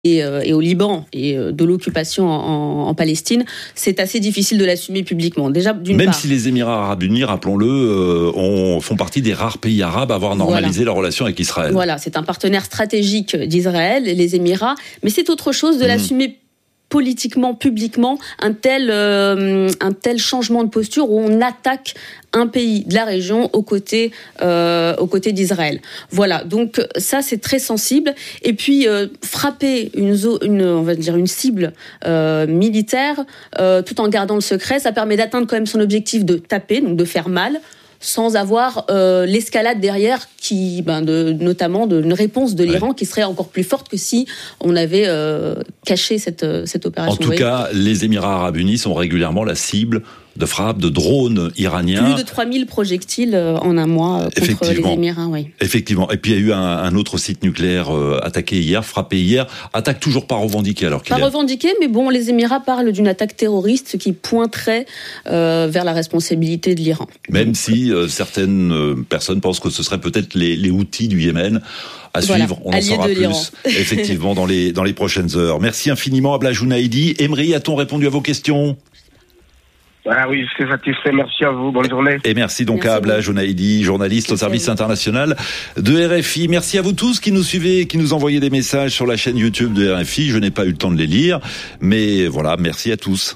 et au Liban et de l'occupation en Palestine, c'est assez difficile de l'assumer publiquement. Déjà, d'une part. Même si les Émirats Arabes Unis, rappelons-le, font partie des rares pays arabes à avoir normalisé leurs relations avec Israël. Voilà, c'est un partenaire stratégique d'Israël, les Émirats, mais c'est autre chose de l'assumer politiquement, publiquement, un tel changement de posture où on attaque un pays de la région aux côtés d'Israël. Voilà, donc ça c'est très sensible. Et puis frapper une cible militaire tout en gardant le secret, ça permet d'atteindre quand même son objectif de taper, donc de faire mal, sans avoir l'escalade derrière notamment d'une réponse de l'Iran qui serait encore plus forte que si on avait caché cette opération. En tout cas, les Émirats Arabes Unis sont régulièrement la cible de frappes de drones iraniens. Plus de 3000 projectiles en un mois contre les Émirats, oui. Effectivement. Et puis il y a eu un autre site nucléaire frappé hier, attaque toujours pas revendiquée alors qu'il Pas revendiquée, mais bon, les Émirats parlent d'une attaque terroriste, ce qui pointerait vers la responsabilité de l'Iran. Même si certaines personnes pensent que ce serait peut-être les Houthis du Yémen. À suivre, on en saura plus effectivement dans les prochaines heures. Merci infiniment Abla Jounaidi. Emery, a-t-on répondu à vos questions ? Ah oui, je suis satisfait. Merci à vous. Bonne journée. Et merci donc à Abla Jounaidi, journaliste au service international de RFI. Merci à vous tous qui nous suivez, qui nous envoyez des messages sur la chaîne YouTube de RFI. Je n'ai pas eu le temps de les lire, mais voilà, merci à tous.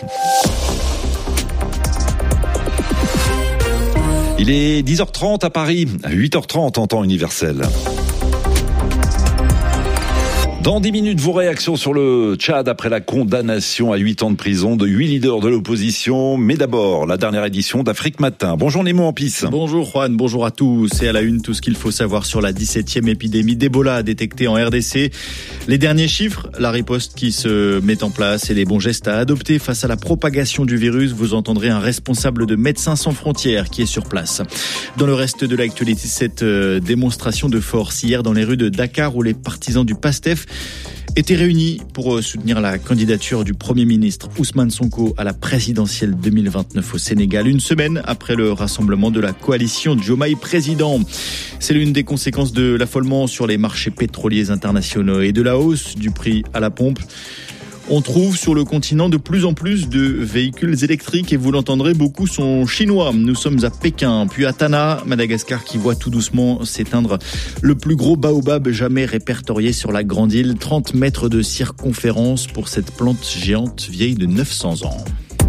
Il est 10h30 à Paris, 8h30 en temps universel. Dans 10 minutes, vos réactions sur le Tchad après la condamnation à 8 ans de prison de 8 leaders de l'opposition. Mais d'abord, la dernière édition d'Afrique Matin. Bonjour Nemo Ampis. Bonjour Juan, bonjour à tous. Et à la une, tout ce qu'il faut savoir sur la 17e épidémie d'Ebola détectée en RDC. Les derniers chiffres, la riposte qui se met en place et les bons gestes à adopter face à la propagation du virus. Vous entendrez un responsable de Médecins sans frontières qui est sur place. Dans le reste de l'actualité, cette démonstration de force hier dans les rues de Dakar où les partisans du PASTEF étaient réunis pour soutenir la candidature du Premier ministre Ousmane Sonko à la présidentielle 2029 au Sénégal, une semaine après le rassemblement de la coalition Diomaye président. C'est l'une des conséquences de l'affolement sur les marchés pétroliers internationaux et de la hausse du prix à la pompe. On trouve sur le continent de plus en plus de véhicules électriques et vous l'entendrez, beaucoup sont chinois. Nous sommes à Pékin, puis à Tana, Madagascar, qui voit tout doucement s'éteindre le plus gros baobab jamais répertorié sur la grande île. 30 mètres de circonférence pour cette plante géante vieille de 900 ans.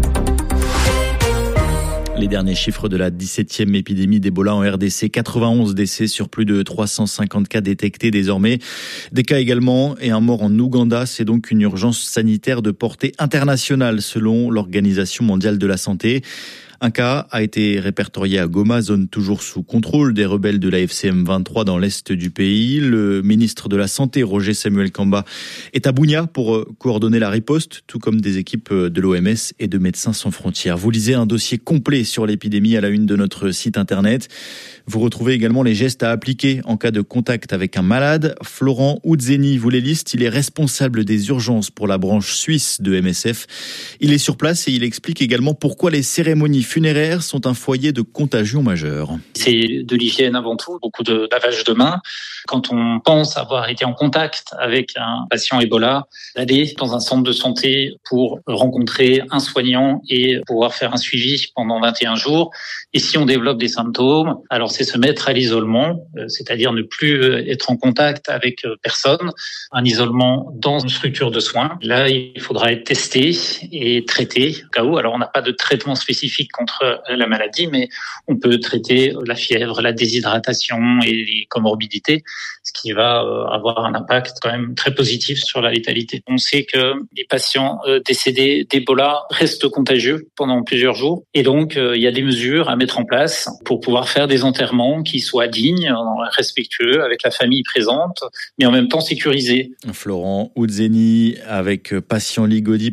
Les derniers chiffres de la 17e épidémie d'Ebola en RDC, 91 décès sur plus de 350 cas détectés désormais. Des cas également et un mort en Ouganda. C'est donc une urgence sanitaire de portée internationale selon l'Organisation mondiale de la santé. Un cas a été répertorié à Goma, zone toujours sous contrôle des rebelles de la FCM 23 dans l'est du pays. Le ministre de la Santé, Roger Samuel Kamba, est à Bunia pour coordonner la riposte, tout comme des équipes de l'OMS et de Médecins sans frontières. Vous lisez un dossier complet sur l'épidémie à la une de notre site internet. Vous retrouvez également les gestes à appliquer en cas de contact avec un malade. Florent Oudzeni vous les liste. Il est responsable des urgences pour la branche suisse de MSF. Il est sur place et il explique également pourquoi les cérémonies funéraires sont un foyer de contagion majeure. C'est de l'hygiène avant tout, beaucoup de lavage de mains. Quand on pense avoir été en contact avec un patient Ebola, d'aller dans un centre de santé pour rencontrer un soignant et pouvoir faire un suivi pendant 21 jours. Et si on développe des symptômes, alors c'est se mettre à l'isolement, c'est-à-dire ne plus être en contact avec personne, un isolement dans une structure de soins. Là, il faudra être testé et traité au cas où. Alors, on n'a pas de traitement spécifique contre la maladie, mais on peut traiter la fièvre, la déshydratation et les comorbidités, ce qui va avoir un impact quand même très positif sur la létalité. On sait que les patients décédés d'Ebola restent contagieux pendant plusieurs jours et donc il y a des mesures à mettre en place pour pouvoir faire des enterrements qui soient dignes, respectueux avec la famille présente, mais en même temps sécurisés. Florent Oudzeni avec Patient Ligodi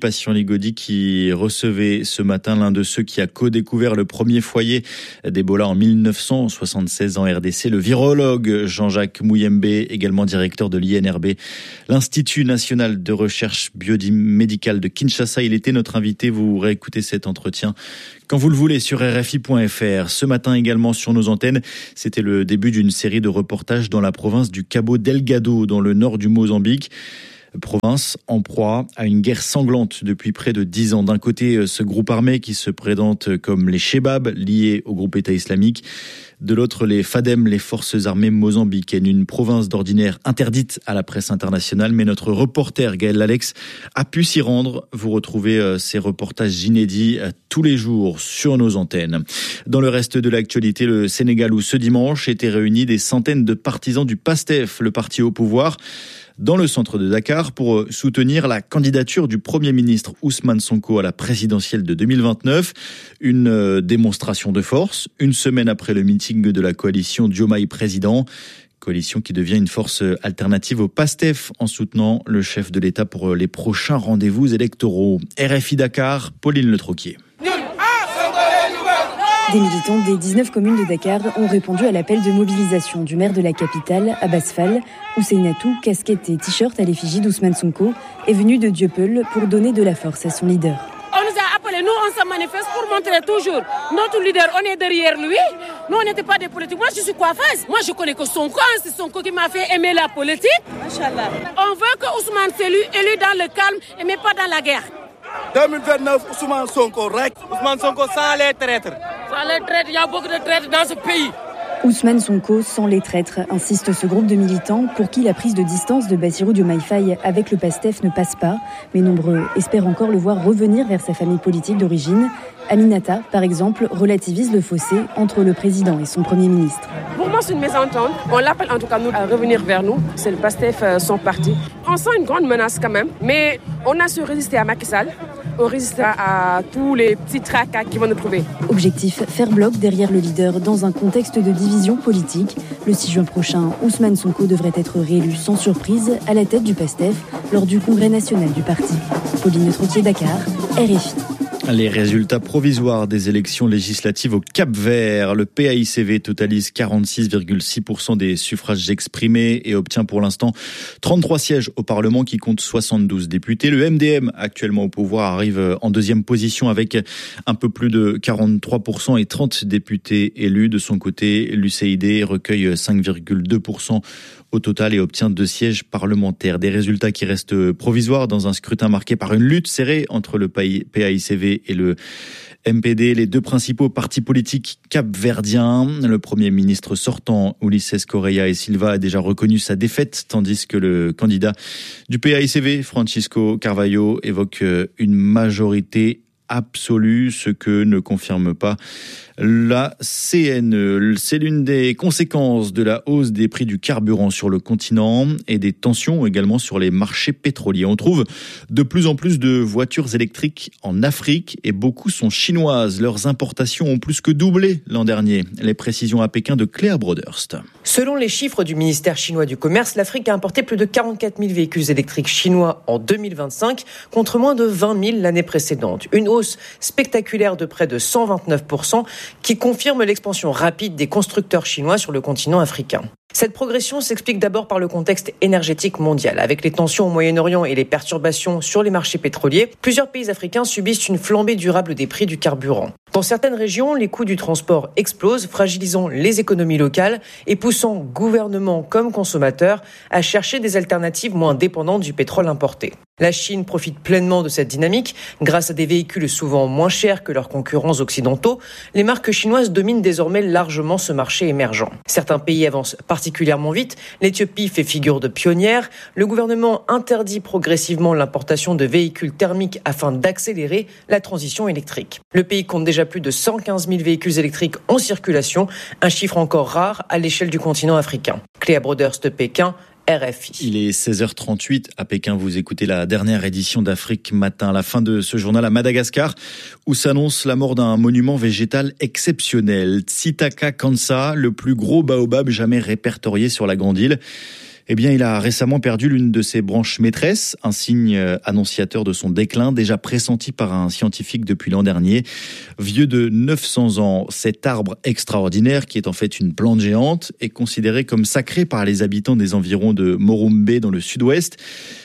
qui recevait ce matin l'un de ceux qui a co-découvert le premier foyer d'Ebola en 1976 en RDC, le virologue Jean-Jacques Mouyembe, également directeur de l'INRB, l'Institut national de recherche biomédicale de Kinshasa. Il était notre invité. Vous réécoutez cet entretien quand vous le voulez sur RFI.fr. Ce matin également sur nos antennes, c'était le début d'une série de reportages dans la province du Cabo Delgado, dans le nord du Mozambique. Province en proie à une guerre sanglante depuis près de 10 ans. D'un côté, ce groupe armé qui se présente comme les Chebab, liés au groupe État islamique. De l'autre, les FADEM, les forces armées mozambicaines, une province d'ordinaire interdite à la presse internationale. Mais notre reporter Gaël Lalex a pu s'y rendre. Vous retrouvez ces reportages inédits tous les jours sur nos antennes. Dans le reste de l'actualité, le Sénégal où ce dimanche étaient réunis des centaines de partisans du PASTEF, le parti au pouvoir, dans le centre de Dakar pour soutenir la candidature du Premier ministre Ousmane Sonko à la présidentielle de 2029. Une démonstration de force, une semaine après le meeting de la coalition Diomaye président. Coalition qui devient une force alternative au PASTEF en soutenant le chef de l'État pour les prochains rendez-vous électoraux. RFI Dakar, Pauline Le Troquier. Des militants des 19 communes de Dakar ont répondu à l'appel de mobilisation du maire de la capitale, Abbas Fall. Ouseinatou, casquette et t-shirt à l'effigie d'Ousmane Sonko, est venu de Dieuppeul pour donner de la force à son leader. On nous a appelés, nous on se manifeste pour montrer toujours notre leader, on est derrière lui. Nous on n'était pas des politiques, moi je suis coiffeuse. Moi je connais que Sonko, c'est Sonko qui m'a fait aimer la politique. Machallah. On veut que Ousmane soit élu dans le calme et mais pas dans la guerre. 2029, Ousmane Sonko, Ousmane Sonko sans les traîtres. Sans les traîtres, il y a beaucoup de traîtres dans ce pays. Ousmane Sonko sans les traîtres, insiste ce groupe de militants pour qui la prise de distance de Bassirou Diomaye Faye avec le PASTEF ne passe pas. Mais nombreux espèrent encore le voir revenir vers sa famille politique d'origine. Aminata, par exemple, relativise le fossé entre le président et son Premier ministre. Pour moi, c'est une mésentente. On l'appelle en tout cas nous à revenir vers nous. C'est le PASTEF, son parti. On sent une grande menace quand même, mais on a su résister à Macky Sall. On résiste à tous les petits tracas qui vont nous trouver. Objectif, faire bloc derrière le leader dans un contexte de division politique. Le 6 juin prochain, Ousmane Sonko devrait être réélu sans surprise à la tête du PASTEF lors du congrès national du parti. Pauline Le Troquier, Dakar, RFI. Les résultats provisoires des élections législatives au Cap-Vert. Le PAICV totalise 46,6% des suffrages exprimés et obtient pour l'instant 33 sièges au Parlement qui compte 72 députés. Le MDM, actuellement au pouvoir, arrive en deuxième position avec un peu plus de 43% et 30 députés élus. De son côté, l'UCID recueille 5,2% au total et obtient 2 sièges parlementaires. Des résultats qui restent provisoires dans un scrutin marqué par une lutte serrée entre le PAICV et le MPD, les deux principaux partis politiques capverdiens. Le Premier ministre sortant, Ulisses Correia e Silva, a déjà reconnu sa défaite, tandis que le candidat du PAICV, Francisco Carvalho, évoque une majorité absolue, ce que ne confirme pas la CNE. C'est l'une des conséquences de la hausse des prix du carburant sur le continent et des tensions également sur les marchés pétroliers. On trouve de plus en plus de voitures électriques en Afrique et beaucoup sont chinoises. Leurs importations ont plus que doublé l'an dernier. Les précisions à Pékin de Cléa Broderst. Selon les chiffres du ministère chinois du Commerce, l'Afrique a importé plus de 44 000 véhicules électriques chinois en 2025 contre moins de 20 000 l'année précédente. Une hausse spectaculaire de près de 129%. Qui confirme l'expansion rapide des constructeurs chinois sur le continent africain. Cette progression s'explique d'abord par le contexte énergétique mondial. Avec les tensions au Moyen-Orient et les perturbations sur les marchés pétroliers, plusieurs pays africains subissent une flambée durable des prix du carburant. Dans certaines régions, les coûts du transport explosent, fragilisant les économies locales et poussant gouvernements comme consommateurs à chercher des alternatives moins dépendantes du pétrole importé. La Chine profite pleinement de cette dynamique. Grâce à des véhicules souvent moins chers que leurs concurrents occidentaux, les marques chinoises dominent désormais largement ce marché émergent. Certains pays avancent particulièrement vite. L'Éthiopie fait figure de pionnière. Le gouvernement interdit progressivement l'importation de véhicules thermiques afin d'accélérer la transition électrique. Le pays compte déjà plus de 115 000 véhicules électriques en circulation, un chiffre encore rare à l'échelle du continent africain. Cléa Broderst, Pékin, RFI. Il est 16h38 à Pékin. Vous écoutez la dernière édition d'Afrique Matin. À la fin de ce journal à Madagascar, où s'annonce la mort d'un monument végétal exceptionnel. Tsitaka Kansa, le plus gros baobab jamais répertorié sur la grande île. Eh bien, il a récemment perdu l'une de ses branches maîtresses, un signe annonciateur de son déclin, déjà pressenti par un scientifique depuis l'an dernier. Vieux de 900 ans, cet arbre extraordinaire, qui est en fait une plante géante, est considéré comme sacré par les habitants des environs de Morumbe dans le sud-ouest.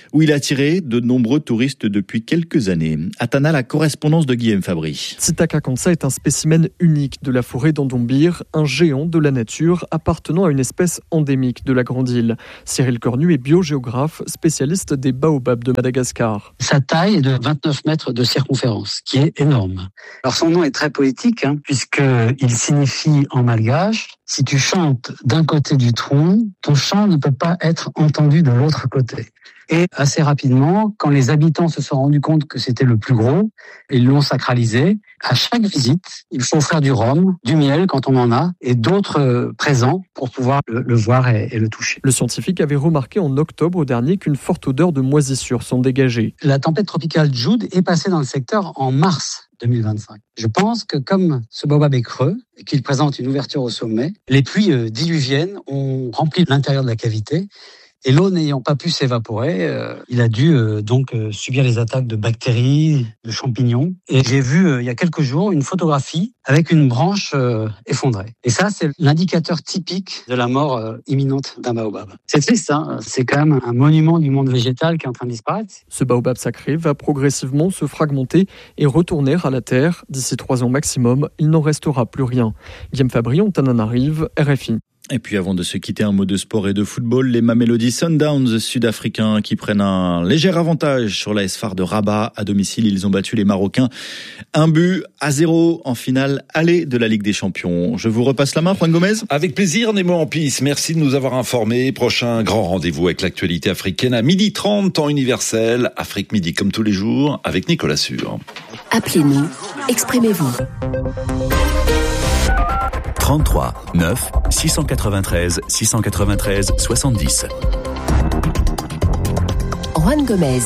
où il a attiré de nombreux touristes depuis quelques années. À Tana, la correspondance de Guillaume Fabry. Tsitaka Kansa est un spécimen unique de la forêt d'Andombir, un géant de la nature appartenant à une espèce endémique de la Grande Île. Cyril Cornu est biogéographe, spécialiste des baobabs de Madagascar. Sa taille est de 29 mètres de circonférence, qui est énorme. Alors son nom est très poétique, puisqu'il signifie en malgache, si tu chantes d'un côté du tronc, ton chant ne peut pas être entendu de l'autre côté. Et assez rapidement, quand les habitants se sont rendus compte que c'était le plus gros, ils l'ont sacralisé. À chaque visite, il faut offrir du rhum, du miel quand on en a, et d'autres présents pour pouvoir le voir et le toucher. Le scientifique avait remarqué en octobre dernier qu'une forte odeur de moisissure s'en dégageait. La tempête tropicale Jude est passée dans le secteur en mars 2025. Je pense que comme ce baobab est creux et qu'il présente une ouverture au sommet, les pluies diluviennes ont rempli l'intérieur de la cavité. Et l'eau n'ayant pas pu s'évaporer, il a dû donc subir les attaques de bactéries, de champignons. Et j'ai vu il y a quelques jours une photographie avec une branche effondrée. Et ça, c'est l'indicateur typique de la mort imminente d'un baobab. C'est triste, c'est quand même un monument du monde végétal qui est en train de disparaître. Ce baobab sacré va progressivement se fragmenter et retourner à la terre. D'ici 3 ans maximum, il n'en restera plus rien. Guillaume Fabry, Antananarive, RFI. Et puis avant de se quitter, un mot de sport et de football. Les Mamelody Sundowns sud-africains qui prennent un léger avantage sur l'AS FAR de Rabat. À domicile, ils ont battu les Marocains 1-0 en finale aller de la Ligue des Champions. Je vous repasse la main, Juan Gomez. Avec plaisir, Nemo Ampis. Merci de nous avoir informés. Prochain grand rendez-vous avec l'actualité africaine à 12h30, temps universel. Afrique Midi comme tous les jours avec Nicolas Sûr. Appelez-nous, exprimez-vous. 33 9 693 693 70. Juan Gomez.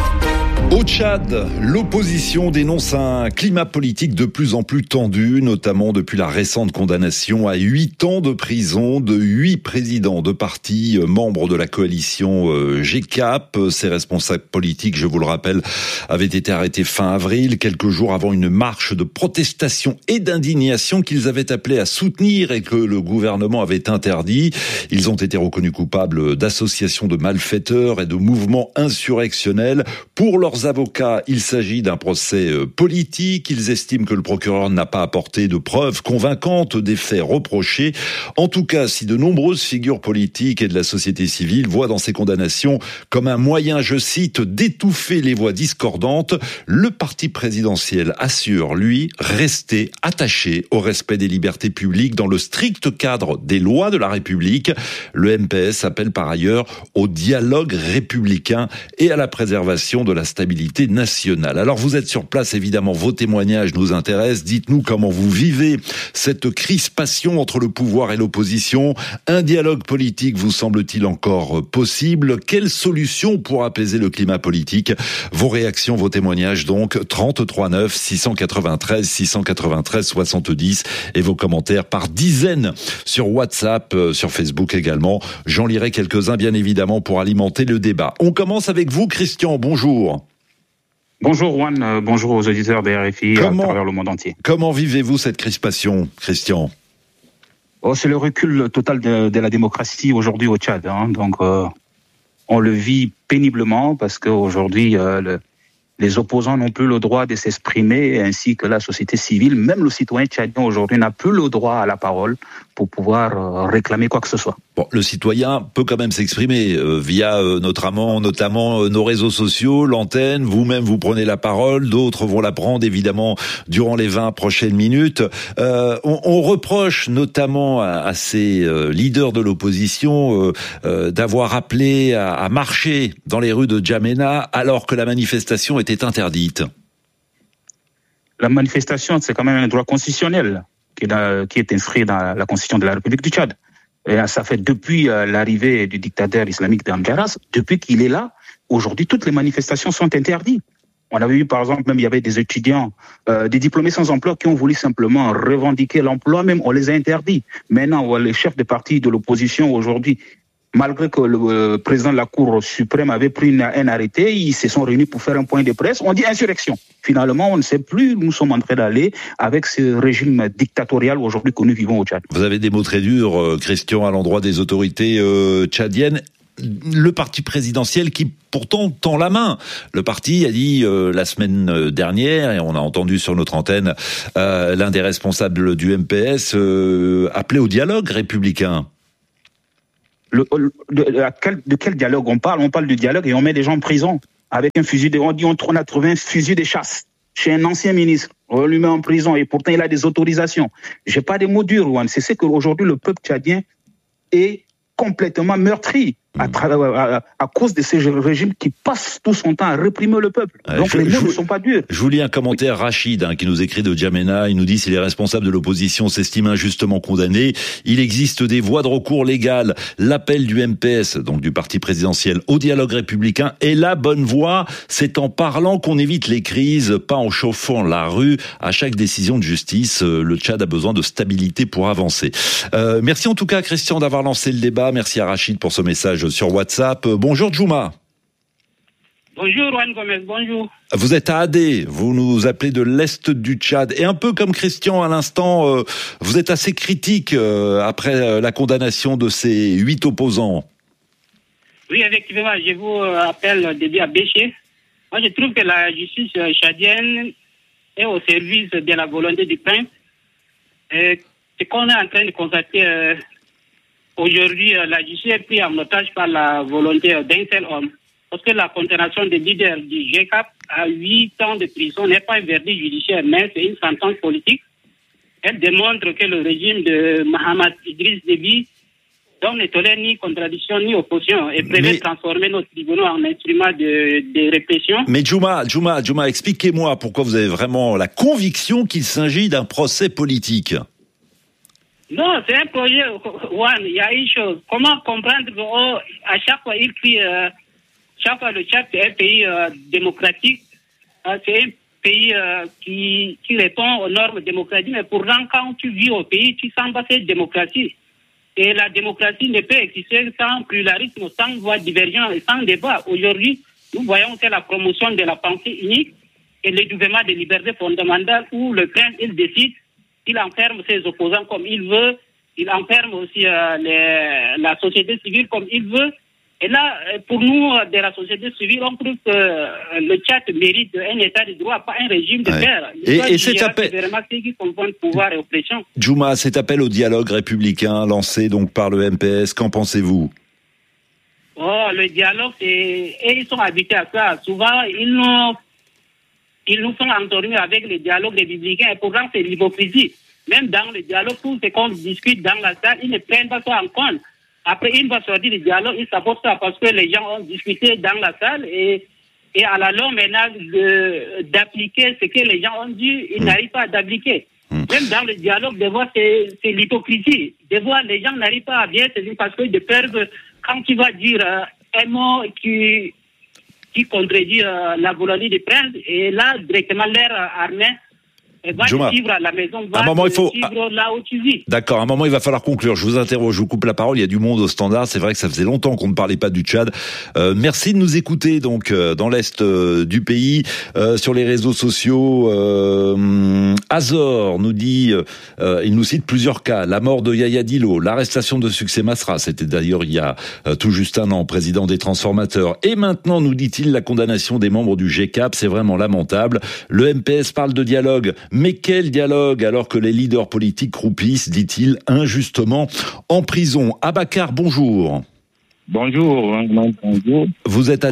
Au Tchad, l'opposition dénonce un climat politique de plus en plus tendu, notamment depuis la récente condamnation à 8 ans de prison de 8 présidents de partis membres de la coalition GCAP. Ces responsables politiques, je vous le rappelle, avaient été arrêtés fin avril, quelques jours avant une marche de protestation et d'indignation qu'ils avaient appelé à soutenir et que le gouvernement avait interdit. Ils ont été reconnus coupables d'associations de malfaiteurs et de mouvements insurrectionnels. Pour leurs avocats, il s'agit d'un procès politique. Ils estiment que le procureur n'a pas apporté de preuves convaincantes des faits reprochés. En tout cas, si de nombreuses figures politiques et de la société civile voient dans ces condamnations comme un moyen, je cite, d'étouffer les voix discordantes, le parti présidentiel assure, lui, rester attaché au respect des libertés publiques dans le strict cadre des lois de la République. Le MPS appelle par ailleurs au dialogue républicain et à la préservation de la stabilité nationale. Alors vous êtes sur place, évidemment, vos témoignages nous intéressent. Dites-nous comment vous vivez cette crispation entre le pouvoir et l'opposition. Un dialogue politique vous semble-t-il encore possible? Quelle solution pour apaiser le climat politique? Vos réactions, vos témoignages donc, 33 9 693 693 70 et vos commentaires par dizaines sur WhatsApp, sur Facebook également. J'en lirai quelques-uns bien évidemment pour alimenter le débat. On commence avec vous, Christian, bonjour. Bonjour Juan, bonjour aux auditeurs de RFI à travers le monde entier. Comment vivez-vous cette crispation, Christian? C'est le recul total de la démocratie aujourd'hui au Tchad. Donc on le vit péniblement parce qu'aujourd'hui les opposants n'ont plus le droit de s'exprimer, ainsi que la société civile. Même le citoyen tchadien aujourd'hui n'a plus le droit à la parole pour pouvoir réclamer quoi que ce soit. Bon, le citoyen peut quand même s'exprimer via notamment nos réseaux sociaux, l'antenne. Vous-même, vous prenez la parole, d'autres vont la prendre évidemment durant les 20 prochaines minutes. On reproche notamment à ces leaders de l'opposition d'avoir appelé à marcher dans les rues de Djamena alors que la manifestation était interdite. La manifestation, c'est quand même un droit constitutionnel qui est inscrit dans la Constitution de la République du Tchad. Et ça fait depuis l'arrivée du dictateur islamique d'Amjaras, depuis qu'il est là, aujourd'hui toutes les manifestations sont interdites. On avait vu par exemple, même il y avait des étudiants, des diplômés sans emploi qui ont voulu simplement revendiquer l'emploi, même on les a interdits. Maintenant, les chefs de parti de l'opposition aujourd'hui, malgré que le président de la Cour suprême avait pris un arrêté, ils se sont réunis pour faire un point de presse. On dit insurrection. Finalement, on ne sait plus où nous sommes en train d'aller avec ce régime dictatorial aujourd'hui que nous vivons au Tchad. Vous avez des mots très durs, Christian, à l'endroit des autorités tchadiennes. le parti présidentiel qui pourtant tend la main. Le parti a dit la semaine dernière, et on a entendu sur notre antenne l'un des responsables du MPS appeler au dialogue républicain. De quel dialogue on parle? On parle du dialogue et on met des gens en prison avec un fusil on a trouvé un fusil de chasse chez un ancien ministre. On lui met en prison et pourtant il a des autorisations. J'ai pas des mots durs, Juan. C'est ce qu'aujourd'hui le peuple tchadien est complètement meurtri à cause de ces régimes qui passent tout son temps à réprimer le peuple. Donc les mots ne sont pas durs. Je vous lis un commentaire, Rachid, qui nous écrit de Djamena. Il nous dit: si les responsables de l'opposition s'estiment injustement condamnés, il existe des voies de recours légales. L'appel du MPS, donc du parti présidentiel, au dialogue républicain est la bonne voie. C'est en parlant qu'on évite les crises, pas en chauffant la rue. À chaque décision de justice, le Tchad a besoin de stabilité pour avancer. Merci en tout cas, Christian, d'avoir lancé le débat. Merci à Rachid pour ce message sur WhatsApp. Bonjour Djouma. Bonjour Juan Gomez, bonjour. Vous êtes à Adé, vous nous appelez de l'Est du Tchad. Et un peu comme Christian à l'instant, vous êtes assez critique après la condamnation de ces 8 opposants. Oui, effectivement, je vous appelle Déby Abéché. Moi, je trouve que la justice tchadienne est au service de la volonté du prince. Ce qu'on est en train de constater aujourd'hui, la justice est prise en otage par la volonté d'un seul homme. Parce que la condamnation des leaders du GCAP à 8 ans de prison n'est pas un verdict judiciaire, mais c'est une sentence politique. Elle démontre que le régime de Mohamed Idriss Déby ne tolère ni contradiction ni opposition et prévoit transformer nos tribunaux en instrument de répression. Mais Djouma, expliquez-moi pourquoi vous avez vraiment la conviction qu'il s'agit d'un procès politique. Non, c'est un projet, Juan, il y a une chose. Comment comprendre qu'à chaque fois, il crie, chaque fois le Tchad, c'est un pays démocratique, c'est un pays qui répond aux normes démocratiques, mais pourtant, quand tu vis au pays, tu sens pas cette démocratie. Et la démocratie ne peut exister sans pluralisme, sans voix divergente et sans débat. Aujourd'hui, nous voyons que la promotion de la pensée unique et le gouvernement des libertés fondamentales où le prince, il décide. Il enferme ses opposants comme il veut. Il enferme aussi la société civile comme il veut. Et là, pour nous, de la société civile, on trouve que le Tchad mérite un état de droit, pas un régime de guerre. Et cet appel... C'est vraiment ceux qui comprennent pouvoir et oppression. Djouma, cet appel au dialogue républicain lancé donc par le MPS, qu'en pensez-vous? Le dialogue, ils sont habitués à ça. Souvent, ils nous sont endormis avec le dialogue républicain et pourtant c'est l'hypocrisie. Même dans le dialogue, tout ce qu'on discute dans la salle, ils ne prennent pas ça en compte. Après, une fois sorti du dialogue, ils s'apportent ça parce que les gens ont discuté dans la salle et à la longue maintenant d'appliquer ce que les gens ont dit, ils n'arrivent pas à d'appliquer. Même dans le dialogue, des fois, c'est l'hypocrisie. Des fois, les gens n'arrivent pas à bien se dire parce que de peur que quand tu vas dire un mot qui contredit la volonté du prince, et là, directement, l'air armé va te suivre à la maison, va te suivre là où tu vis. D'accord, à un moment, il va falloir conclure. Je vous interroge, je vous coupe la parole. Il y a du monde au standard. C'est vrai que ça faisait longtemps qu'on ne parlait pas du Tchad. Merci de nous écouter, donc, dans l'Est du pays, sur les réseaux sociaux. Azor nous dit, il nous cite plusieurs cas. La mort de Yaya Dilo, l'arrestation de Succès Masra. C'était d'ailleurs il y a tout juste un an, président des transformateurs. Et maintenant, nous dit-il, la condamnation des membres du GCAP. C'est vraiment lamentable. Le MPS parle de dialogue. Mais quel dialogue alors que les leaders politiques croupissent, dit-il, injustement en prison. Abakar, bonjour. Bonjour. Vous êtes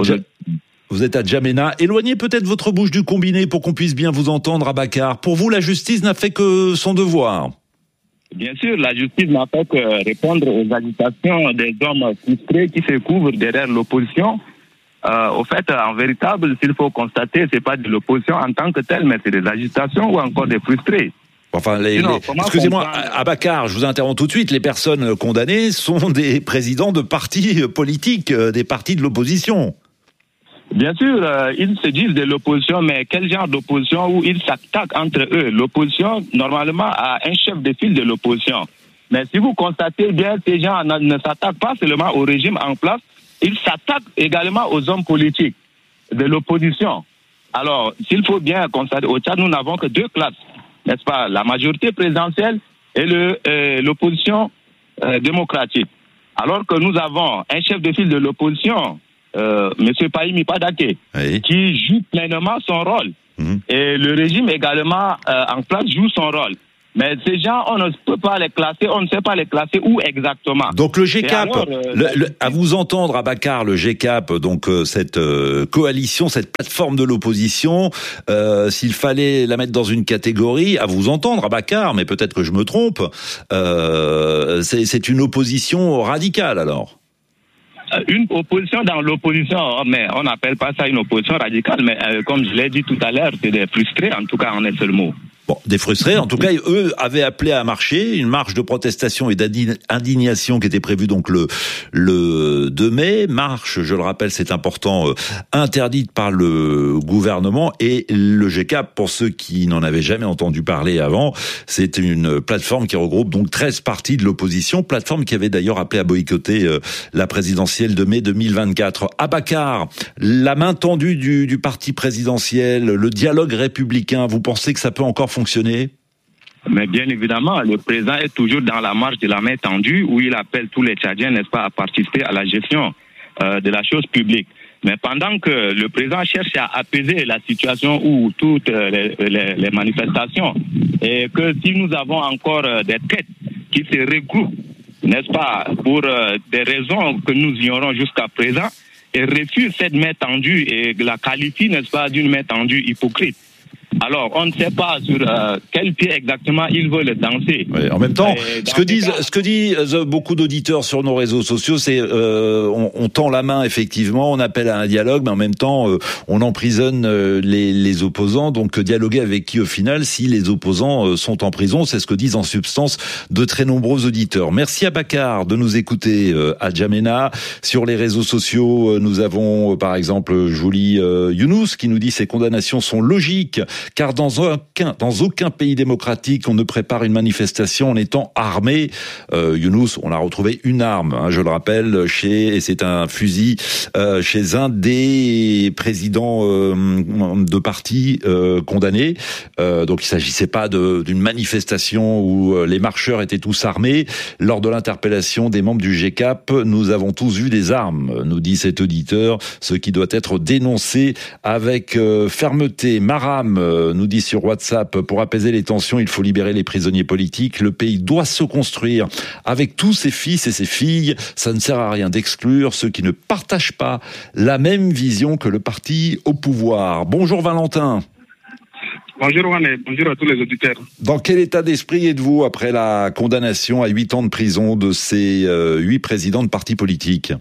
à Djamena. Éloignez peut-être votre bouche du combiné pour qu'on puisse bien vous entendre, Abakar. Pour vous, la justice n'a fait que son devoir. Bien sûr, la justice n'a fait que répondre aux agitations des hommes frustrés qui se couvrent derrière l'opposition. Au fait, en véritable, s'il faut constater, c'est pas de l'opposition en tant que telle, mais c'est des agitations ou encore des frustrés. Enfin, excusez-moi, Abakar, je vous interromps tout de suite. Les personnes condamnées sont des présidents de partis politiques, des partis de l'opposition. Bien sûr, ils se disent de l'opposition, mais quel genre d'opposition où ils s'attaquent entre eux? L'opposition, normalement, a un chef de file de l'opposition. Mais si vous constatez bien, ces gens ne s'attaquent pas seulement au régime en place, ils s'attaquent également aux hommes politiques de l'opposition. Alors, s'il faut bien constater, au Tchad, nous n'avons que 2 classes, n'est-ce pas? La majorité présidentielle et l'opposition démocratique. Alors que nous avons un chef de file de l'opposition, M. Pahimi Padaké, qui joue pleinement son rôle. Et le régime également en place joue son rôle. Mais ces gens, on ne peut pas les classer, on ne sait pas les classer où exactement. Donc le GCAP, alors, à vous entendre, Abakar, le GCAP, donc cette coalition, cette plateforme de l'opposition, s'il fallait la mettre dans une catégorie, à vous entendre, Abakar, mais peut-être que je me trompe, c'est une opposition radicale alors. Une opposition dans l'opposition, mais on n'appelle pas ça une opposition radicale, mais comme je l'ai dit tout à l'heure, c'est des frustrés, en tout cas en un seul mot. Bon, des frustrés. En tout cas, eux avaient appelé à marcher, une marche de protestation et d'indignation qui était prévue donc le 2 mai. Marche, je le rappelle, c'est important, interdite par le gouvernement. Et le GCAP, pour ceux qui n'en avaient jamais entendu parler avant, c'est une plateforme qui regroupe donc 13 partis de l'opposition, plateforme qui avait d'ailleurs appelé à boycotter la présidentielle de mai 2024. Abakar, la main tendue du parti présidentiel, le dialogue républicain, vous pensez que ça peut encore fonctionner? Mais bien évidemment, le président est toujours dans la marche de la main tendue où il appelle tous les Tchadiens, n'est-ce pas, à participer à la gestion de la chose publique. Mais pendant que le président cherche à apaiser la situation où toutes les manifestations, et que si nous avons encore des têtes qui se regroupent, n'est-ce pas, pour des raisons que nous ignorons jusqu'à présent, et refusent cette main tendue et la qualifient, n'est-ce pas, d'une main tendue hypocrite. Alors, on ne sait pas sur quel pied exactement ils veulent danser. Oui, en même temps, ce que disent beaucoup d'auditeurs sur nos réseaux sociaux, c'est on tend la main effectivement, on appelle à un dialogue, mais en même temps, on emprisonne les opposants. Donc, dialoguer avec qui au final, si les opposants sont en prison, c'est ce que disent en substance de très nombreux auditeurs. Merci Abakar de nous écouter à Djamena. Sur les réseaux sociaux, nous avons par exemple Julie Younous qui nous dit ces condamnations sont logiques. Car dans aucun pays démocratique, on ne prépare une manifestation en étant armé. Younous, on a retrouvé une arme, je le rappelle, et c'est un fusil chez un des présidents de partis condamnés. Donc il s'agissait pas d'une manifestation où les marcheurs étaient tous armés. Lors de l'interpellation des membres du GCAP, nous avons tous vu des armes, nous dit cet auditeur, ce qui doit être dénoncé avec fermeté. Maram nous dit sur WhatsApp, pour apaiser les tensions, il faut libérer les prisonniers politiques. Le pays doit se construire avec tous ses fils et ses filles. Ça ne sert à rien d'exclure ceux qui ne partagent pas la même vision que le parti au pouvoir. Bonjour Valentin. Bonjour Juan et bonjour à tous les auditeurs. Dans quel état d'esprit êtes-vous après la condamnation à 8 ans de prison de ces 8 présidents de partis politiques?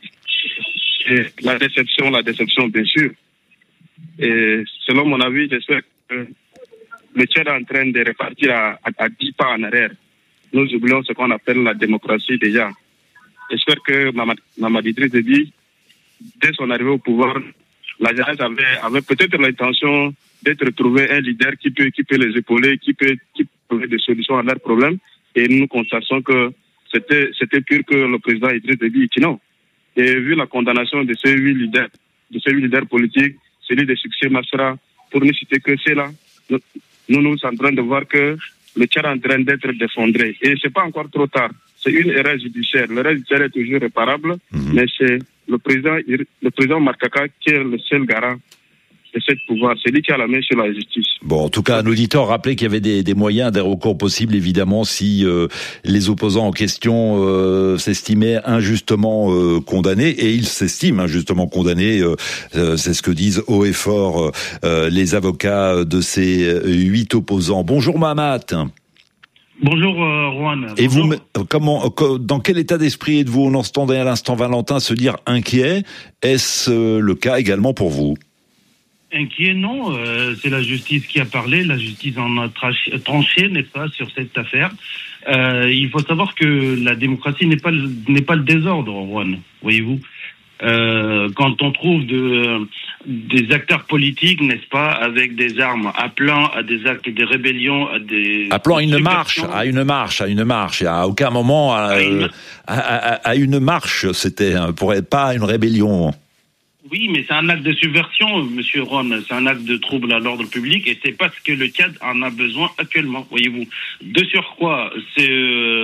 La déception bien sûr. Et selon mon avis, j'espère que le Tchad est en train de repartir à 10 pas en arrière. Nous oublions ce qu'on appelle la démocratie déjà. J'espère que Mamadi Idriss Déby, dès son arrivée au pouvoir, la jeunesse avait peut-être l'intention d'être trouvé un leader qui peut les épauler, qui peut trouver des solutions à leurs problèmes. Et nous constatons que c'était pire que le président Idriss Déby Itino. Et vu la condamnation de ces 8 leaders politiques, celui de succès Masra, pour ne citer que cela, nous sommes en train de voir que le Tchad est en train d'être défendré. Et c'est pas encore trop tard. C'est une erreur judiciaire. L'erreur judiciaire est toujours réparable, mais c'est le président Markaka qui est le seul garant de ce pouvoir. C'est lui qui a la main sur la justice. Bon, en tout cas, un auditeur rappelait qu'il y avait des moyens, des recours possibles, évidemment, si les opposants en question s'estimaient injustement condamnés, et ils s'estiment injustement condamnés. C'est ce que disent haut et fort les avocats de ces 8 opposants. Bonjour Mahamat. Bonjour Juan. Et vous, dans quel état d'esprit êtes-vous? On entendait à l'instant Valentin se dire inquiet. Est-ce le cas également pour vous? Inquiet, non. C'est la justice qui a parlé. La justice en a tranché, n'est-ce pas, sur cette affaire. Il faut savoir que la démocratie n'est pas le désordre, Juan. Voyez-vous. Quand on trouve des acteurs politiques, n'est-ce pas, avec des armes, appelant à des actes de rébellion, appelant à une marche. Et à aucun moment à une marche, c'était pourrait pas une rébellion. Oui, mais c'est un acte de subversion, Monsieur Ron. C'est un acte de trouble à l'ordre public, et c'est parce que le Tchad en a besoin actuellement, voyez-vous. De surcroît,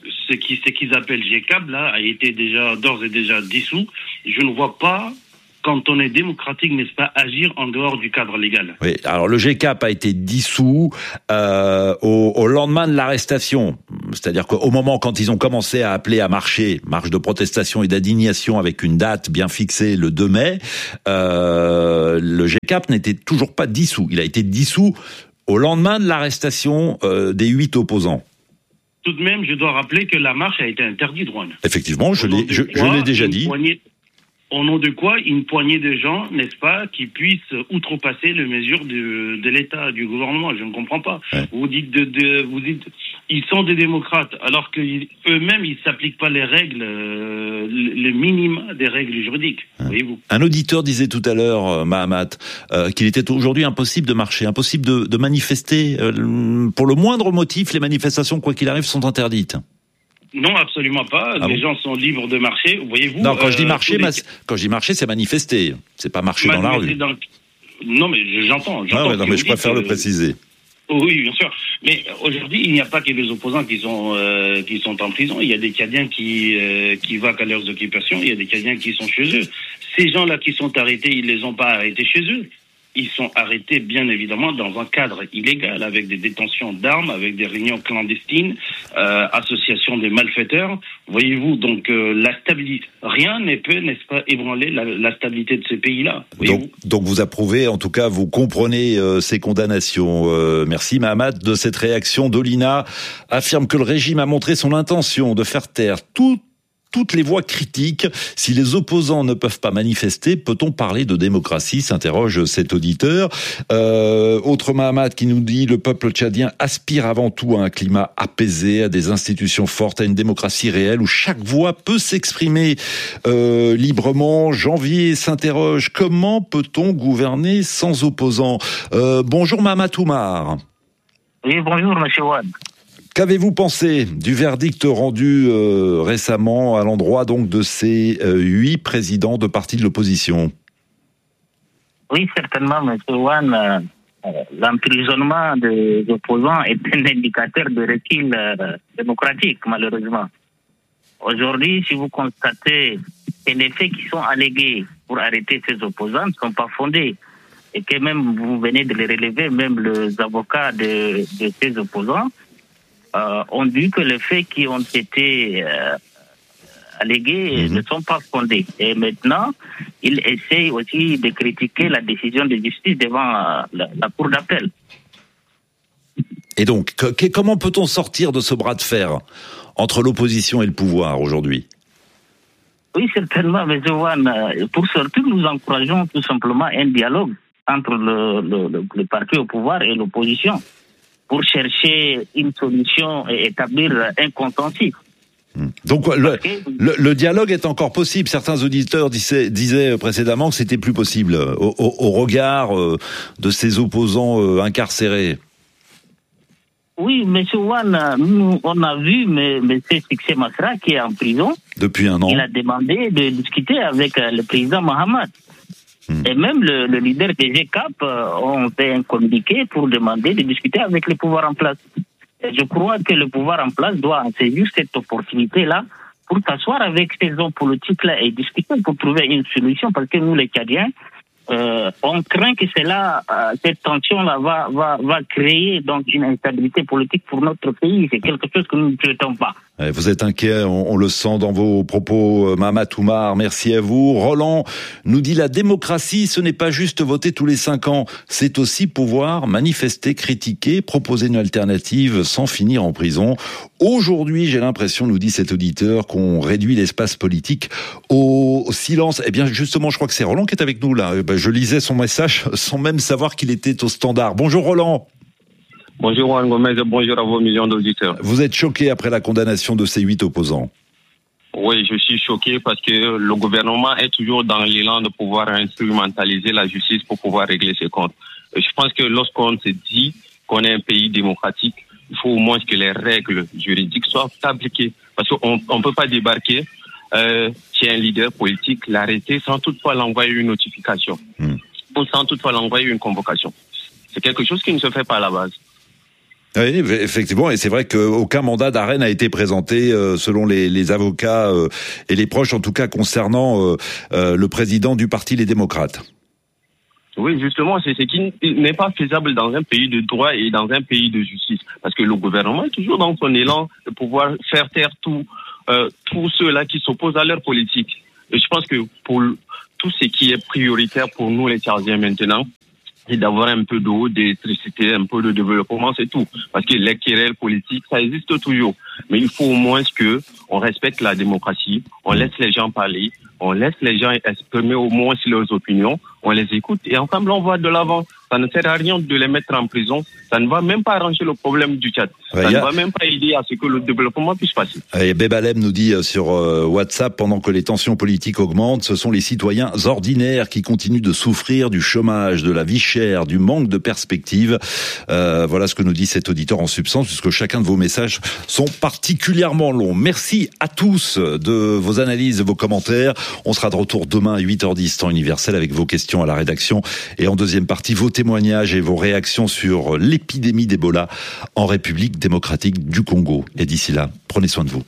ce qu'ils appellent GCAP, là, a été d'ores et déjà dissous. Je ne vois pas, quand on est démocratique, n'est-ce pas, agir en dehors du cadre légal. Oui, alors le GCAP a été dissous au lendemain de l'arrestation. C'est-à-dire qu'au moment quand ils ont commencé à appeler à marcher, marche de protestation et d'indignation avec une date bien fixée le 2 mai, le GCAP n'était toujours pas dissous. Il a été dissous au lendemain de l'arrestation des 8 opposants. Tout de même, je dois rappeler que la marche a été interdite, Juan. Effectivement, je l'ai déjà dit. Au nom de quoi une poignée de gens, n'est-ce pas, qui puissent outrepasser les mesures de l'État, du gouvernement. Je ne comprends pas. Ouais. Vous dites ils sont des démocrates, alors qu'eux-mêmes, ils s'appliquent pas les règles, le minimum des règles juridiques. Ouais. Voyez-vous. Un auditeur disait tout à l'heure, Mahamat, qu'il était aujourd'hui impossible de marcher, impossible de manifester. Pour le moindre motif, les manifestations, quoi qu'il arrive, sont interdites. Non, absolument pas. Les gens sont libres de marcher. Voyez-vous. Non, quand je dis marcher, c'est manifester. C'est pas marcher dans la rue. Non, mais j'entends. Mais je préfère le préciser. Oui, bien sûr. Mais aujourd'hui, il n'y a pas que les opposants qui sont en prison. Il y a des Tchadiens qui vaquent à leurs occupations. Il y a des Tchadiens qui sont chez eux. Ces gens-là qui sont arrêtés, ils les ont pas arrêtés chez eux. Ils sont arrêtés, bien évidemment, dans un cadre illégal, avec des détentions d'armes, avec des réunions clandestines, association des malfaiteurs. Voyez-vous, donc la stabilité, rien ne peut, n'est-ce pas, ébranler la stabilité de ce pays-là. Donc vous approuvez, en tout cas, vous comprenez ces condamnations. Merci Mahamat de cette réaction. Dolina affirme que le régime a montré son intention de faire taire toutes les voix critiques. Si les opposants ne peuvent pas manifester, peut-on parler de démocratie, s'interroge cet auditeur. Autre Mahamat qui nous dit: le peuple tchadien aspire avant tout à un climat apaisé, à des institutions fortes, à une démocratie réelle où chaque voix peut s'exprimer librement. Janvier s'interroge: comment peut-on gouverner sans opposants? Bonjour Mahamat Oumar. Oui, bonjour monsieur Ouad. Qu'avez-vous pensé du verdict rendu récemment à l'endroit donc de ces 8 présidents de partis de l'opposition? Oui, certainement, M. Ouane. L'emprisonnement des opposants est un indicateur de recul démocratique, malheureusement. Aujourd'hui, si vous constatez que les faits qui sont allégués pour arrêter ces opposants ne sont pas fondés, et que même vous venez de les relever, même les avocats de ces opposants, ont dit que les faits qui ont été allégués ne sont pas fondés. Et maintenant, ils essayent aussi de critiquer la décision de justice devant la Cour d'appel. Et donc, comment peut-on sortir de ce bras de fer entre l'opposition et le pouvoir aujourd'hui? Oui, certainement, M. Ouane. Pour sortir, nous encourageons tout simplement un dialogue entre le parti au pouvoir et l'opposition, pour chercher une solution et établir un consensus. Donc le dialogue est encore possible. Certains auditeurs disaient précédemment que c'était plus possible au regard de ces opposants incarcérés. Oui, M. Ouane, nous on a vu M. Succès Masra qui est en prison. Depuis un an. Il a demandé de discuter avec le président Mohamed. Et même le leader des GCAP ont fait un communiqué pour demander de discuter avec le pouvoir en place. Et je crois que le pouvoir en place doit saisir cette opportunité-là pour s'asseoir avec ces hommes politiques-là et discuter pour trouver une solution, parce que nous, les Tchadiens, on craint que cette tension-là va créer donc une instabilité politique pour notre pays. C'est quelque chose que nous ne souhaitons pas. Vous êtes inquiet, on le sent dans vos propos, Mahamat Oumar. Merci à vous. Roland nous dit: la démocratie, ce n'est pas juste voter tous les 5 ans, c'est aussi pouvoir manifester, critiquer, proposer une alternative sans finir en prison. Aujourd'hui, j'ai l'impression, nous dit cet auditeur, qu'on réduit l'espace politique au silence. Eh bien, justement, je crois que c'est Roland qui est avec nous là. Je lisais son message sans même savoir qu'il était au standard. Bonjour Roland. Bonjour Juan Gomez, bonjour à vos millions d'auditeurs. Vous êtes choqué après la condamnation de ces 8 opposants? Oui, je suis choqué parce que le gouvernement est toujours dans l'élan de pouvoir instrumentaliser la justice pour pouvoir régler ses comptes. Je pense que lorsqu'on se dit qu'on est un pays démocratique, il faut au moins que les règles juridiques soient appliquées. Parce qu'on ne peut pas débarquer chez un leader politique, l'arrêter sans toutefois l'envoyer une notification, ou sans toutefois l'envoyer une convocation. C'est quelque chose qui ne se fait pas à la base. Oui, effectivement, et c'est vrai qu'aucun mandat d'arrêt n'a été présenté selon les avocats et les proches, en tout cas concernant le président du parti Les Démocrates. Oui, justement, c'est ce qui n'est pas faisable dans un pays de droit et dans un pays de justice. Parce que le gouvernement est toujours dans son élan de pouvoir faire taire tous ceux-là qui s'opposent à leur politique. Et je pense que pour tout ce qui est prioritaire pour nous, les Tchadiens, maintenant, c'est d'avoir un peu d'eau, d'électricité, un peu de développement, c'est tout. Parce que les querelles politiques, ça existe toujours. Mais il faut au moins que on respecte la démocratie, on laisse les gens parler, on laisse les gens exprimer au moins leurs opinions, on les écoute et ensemble on va de l'avant. Ça ne sert à rien de les mettre en prison. Ça ne va même pas arranger le problème du Tchad. Ça ne va même pas aider à ce que le développement puisse passer. Et Bebalem nous dit sur WhatsApp, pendant que les tensions politiques augmentent, ce sont les citoyens ordinaires qui continuent de souffrir du chômage, de la vie chère, du manque de perspectives. Voilà ce que nous dit cet auditeur en substance, puisque chacun de vos messages sont particulièrement longs. Merci à tous de vos analyses, de vos commentaires. On sera de retour demain à 8h10 temps universel avec vos questions à la rédaction. Et en deuxième partie, vos témoignages et vos réactions sur l'épidémie d'Ebola en République démocratique du Congo. Et d'ici là, prenez soin de vous.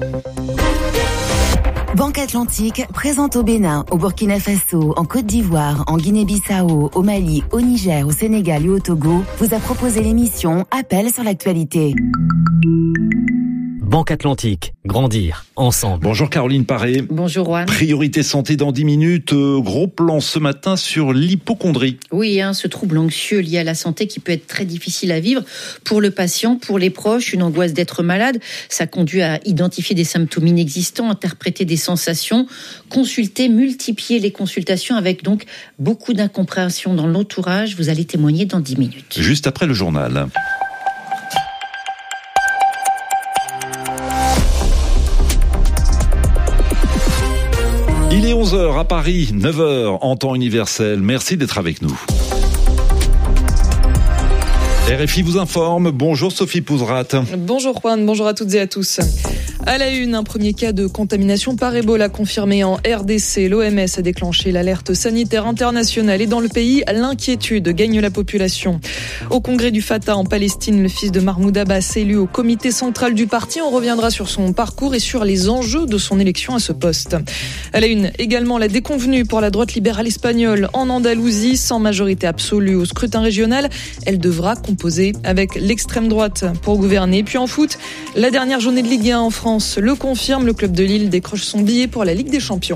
Banque Atlantique présente au Bénin, au Burkina Faso, en Côte d'Ivoire, en Guinée-Bissau, au Mali, au Niger, au Sénégal et au Togo, vous a proposé l'émission Appel sur l'actualité. Banque Atlantique, grandir ensemble. Bonjour Caroline Paré. Bonjour Juan. Priorité santé dans 10 minutes. Gros plan ce matin sur l'hypocondrie. Oui, ce trouble anxieux lié à la santé qui peut être très difficile à vivre pour le patient, pour les proches, une angoisse d'être malade. Ça conduit à identifier des symptômes inexistants, interpréter des sensations, consulter, multiplier les consultations avec donc beaucoup d'incompréhension dans l'entourage. Vous allez témoigner dans 10 minutes. Juste après le journal. Il est 11h à Paris, 9h en temps universel. Merci d'être avec nous. RFI vous informe. Bonjour Sophie Pouzrat. Bonjour Juan, bonjour à toutes et à tous. À la une, un premier cas de contamination par Ebola confirmé en RDC. L'OMS a déclenché l'alerte sanitaire internationale et dans le pays, l'inquiétude gagne la population. Au congrès du Fatah en Palestine, le fils de Mahmoud Abbas élu au comité central du parti. On reviendra sur son parcours et sur les enjeux de son élection à ce poste. À la une, également la déconvenue pour la droite libérale espagnole en Andalousie. Sans majorité absolue au scrutin régional, elle devra composer avec l'extrême droite pour gouverner. Puis en foot, la dernière journée de Ligue 1 en France le confirme, le club de Lille décroche son billet pour la Ligue des Champions.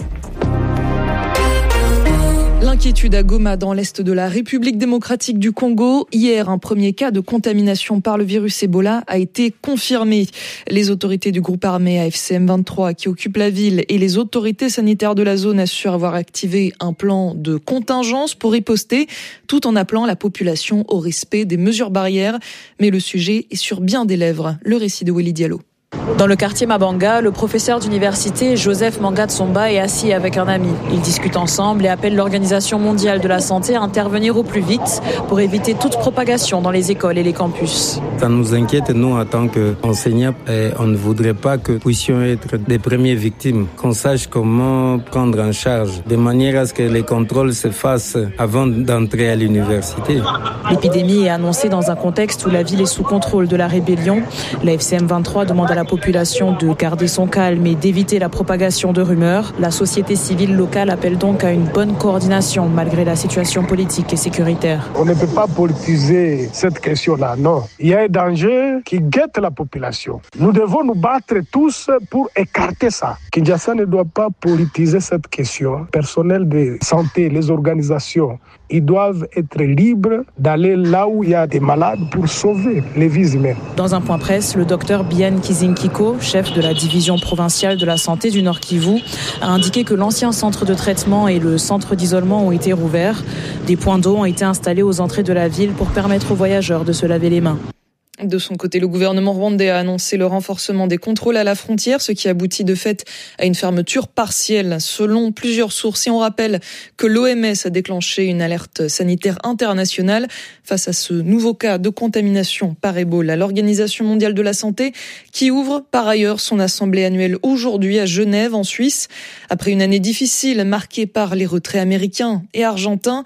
L'inquiétude à Goma, dans l'est de la République démocratique du Congo. Hier, un premier cas de contamination par le virus Ebola a été confirmé. Les autorités du groupe armé AFC M23 qui occupe la ville et les autorités sanitaires de la zone assurent avoir activé un plan de contingence pour riposter, tout en appelant la population au respect des mesures barrières. Mais le sujet est sur bien des lèvres. Le récit de Willy Diallo. Dans le quartier Mabanga, le professeur d'université Joseph Manga-Tsomba est assis avec un ami. Ils discutent ensemble et appellent l'Organisation mondiale de la santé à intervenir au plus vite pour éviter toute propagation dans les écoles et les campus. Ça nous inquiète, nous, en tant qu'enseignants. On ne voudrait pas que nous puissions être des premières victimes, qu'on sache comment prendre en charge, de manière à ce que les contrôles se fassent avant d'entrer à l'université. L'épidémie est annoncée dans un contexte où la ville est sous contrôle de la rébellion. La FCM 23 demande à la population de garder son calme et d'éviter la propagation de rumeurs. La société civile locale appelle donc à une bonne coordination malgré la situation politique et sécuritaire. On ne peut pas politiser cette question-là, non. Il y a un danger qui guette la population. Nous devons nous battre tous pour écarter ça. Kinshasa ne doit pas politiser cette question. Le personnel de santé, les organisations, ils doivent être libres d'aller là où il y a des malades pour sauver les vies humaines. Dans un point presse, le docteur Bian Kizinkiko, chef de la division provinciale de la santé du Nord Kivu, a indiqué que l'ancien centre de traitement et le centre d'isolement ont été rouverts. Des points d'eau ont été installés aux entrées de la ville pour permettre aux voyageurs de se laver les mains. De son côté, le gouvernement rwandais a annoncé le renforcement des contrôles à la frontière, ce qui aboutit de fait à une fermeture partielle, selon plusieurs sources. Et on rappelle que l'OMS a déclenché une alerte sanitaire internationale face à ce nouveau cas de contamination par Ebola. L'Organisation mondiale de la santé qui ouvre par ailleurs son assemblée annuelle aujourd'hui à Genève, en Suisse. Après une année difficile marquée par les retraits américains et argentins,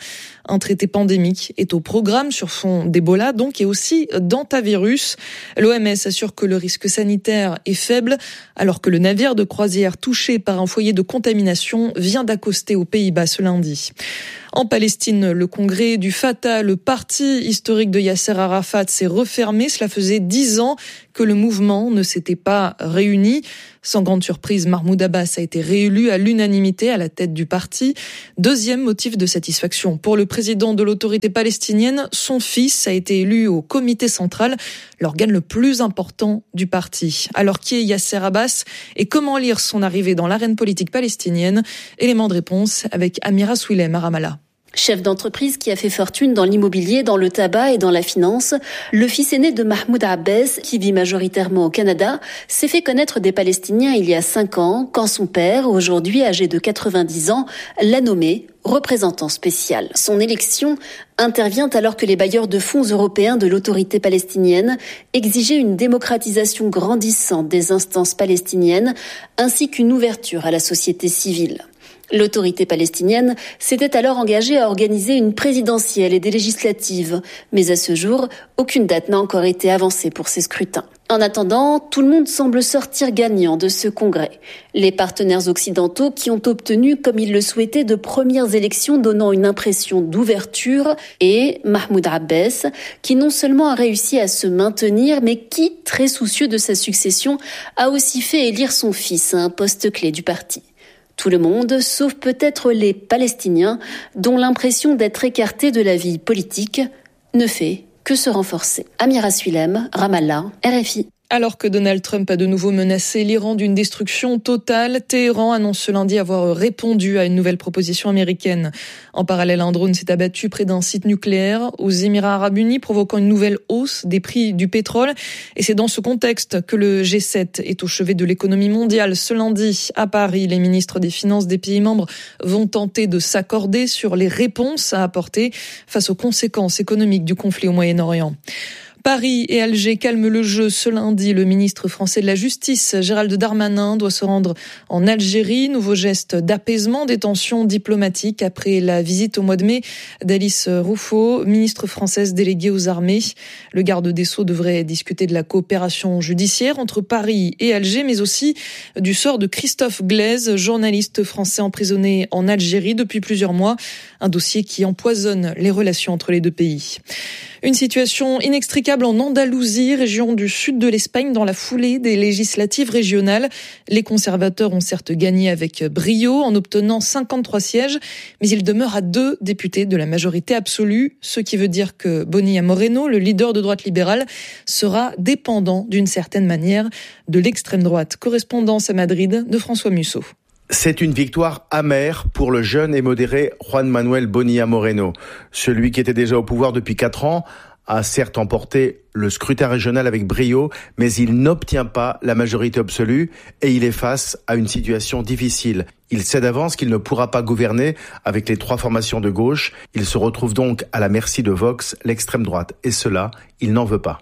Un traité pandémique est au programme sur fond d'Ebola, donc, et aussi d'antavirus. L'OMS assure que le risque sanitaire est faible, alors que le navire de croisière touché par un foyer de contamination vient d'accoster aux Pays-Bas ce lundi. En Palestine, le congrès du Fatah, le parti historique de Yasser Arafat, s'est refermé. Cela faisait 10 ans que le mouvement ne s'était pas réuni. Sans grande surprise, Mahmoud Abbas a été réélu à l'unanimité à la tête du parti. Deuxième motif de satisfaction pour le président de l'autorité palestinienne, son fils a été élu au comité central, l'organe le plus important du parti. Alors qui est Yasser Abbas et comment lire son arrivée dans l'arène politique palestinienne? Élément de réponse avec Amira Swilem à Ramallah. Chef d'entreprise qui a fait fortune dans l'immobilier, dans le tabac et dans la finance, le fils aîné de Mahmoud Abbas, qui vit majoritairement au Canada, s'est fait connaître des Palestiniens il y a 5 ans, quand son père, aujourd'hui âgé de 90 ans, l'a nommé représentant spécial. Son élection intervient alors que les bailleurs de fonds européens de l'autorité palestinienne exigeaient une démocratisation grandissante des instances palestiniennes, ainsi qu'une ouverture à la société civile. L'autorité palestinienne s'était alors engagée à organiser une présidentielle et des législatives. Mais à ce jour, aucune date n'a encore été avancée pour ces scrutins. En attendant, tout le monde semble sortir gagnant de ce congrès. Les partenaires occidentaux qui ont obtenu, comme ils le souhaitaient, de premières élections donnant une impression d'ouverture, et Mahmoud Abbas, qui non seulement a réussi à se maintenir, mais qui, très soucieux de sa succession, a aussi fait élire son fils à un poste clé du parti. Tout le monde, sauf peut-être les Palestiniens, dont l'impression d'être écartés de la vie politique ne fait que se renforcer. Amira Swilem, Ramallah, RFI. Alors que Donald Trump a de nouveau menacé l'Iran d'une destruction totale, Téhéran annonce ce lundi avoir répondu à une nouvelle proposition américaine. En parallèle, un drone s'est abattu près d'un site nucléaire aux Émirats arabes unis, provoquant une nouvelle hausse des prix du pétrole. Et c'est dans ce contexte que le G7 est au chevet de l'économie mondiale. Ce lundi, à Paris, les ministres des Finances des pays membres vont tenter de s'accorder sur les réponses à apporter face aux conséquences économiques du conflit au Moyen-Orient. Paris et Alger calment le jeu. Ce lundi, le ministre français de la Justice, Gérald Darmanin, doit se rendre en Algérie. Nouveau geste d'apaisement des tensions diplomatiques après la visite au mois de mai d'Alice Rouffaut, ministre française déléguée aux armées. Le garde des Sceaux devrait discuter de la coopération judiciaire entre Paris et Alger, mais aussi du sort de Christophe Glaise, journaliste français emprisonné en Algérie depuis plusieurs mois. Un dossier qui empoisonne les relations entre les deux pays. Une situation inextricable en Andalousie, région du sud de l'Espagne, dans la foulée des législatives régionales. Les conservateurs ont certes gagné avec brio en obtenant 53 sièges, mais ils demeurent à 2 députés de la majorité absolue, ce qui veut dire que Bonilla Moreno, le leader de droite libérale, sera dépendant d'une certaine manière de l'extrême droite. Correspondance à Madrid de François Musso. C'est une victoire amère pour le jeune et modéré Juan Manuel Bonilla Moreno. Celui qui était déjà au pouvoir depuis 4 ans a certes emporté le scrutin régional avec brio, mais il n'obtient pas la majorité absolue et il est face à une situation difficile. Il sait d'avance qu'il ne pourra pas gouverner avec les 3 formations de gauche. Il se retrouve donc à la merci de Vox, l'extrême droite. Et cela, il n'en veut pas.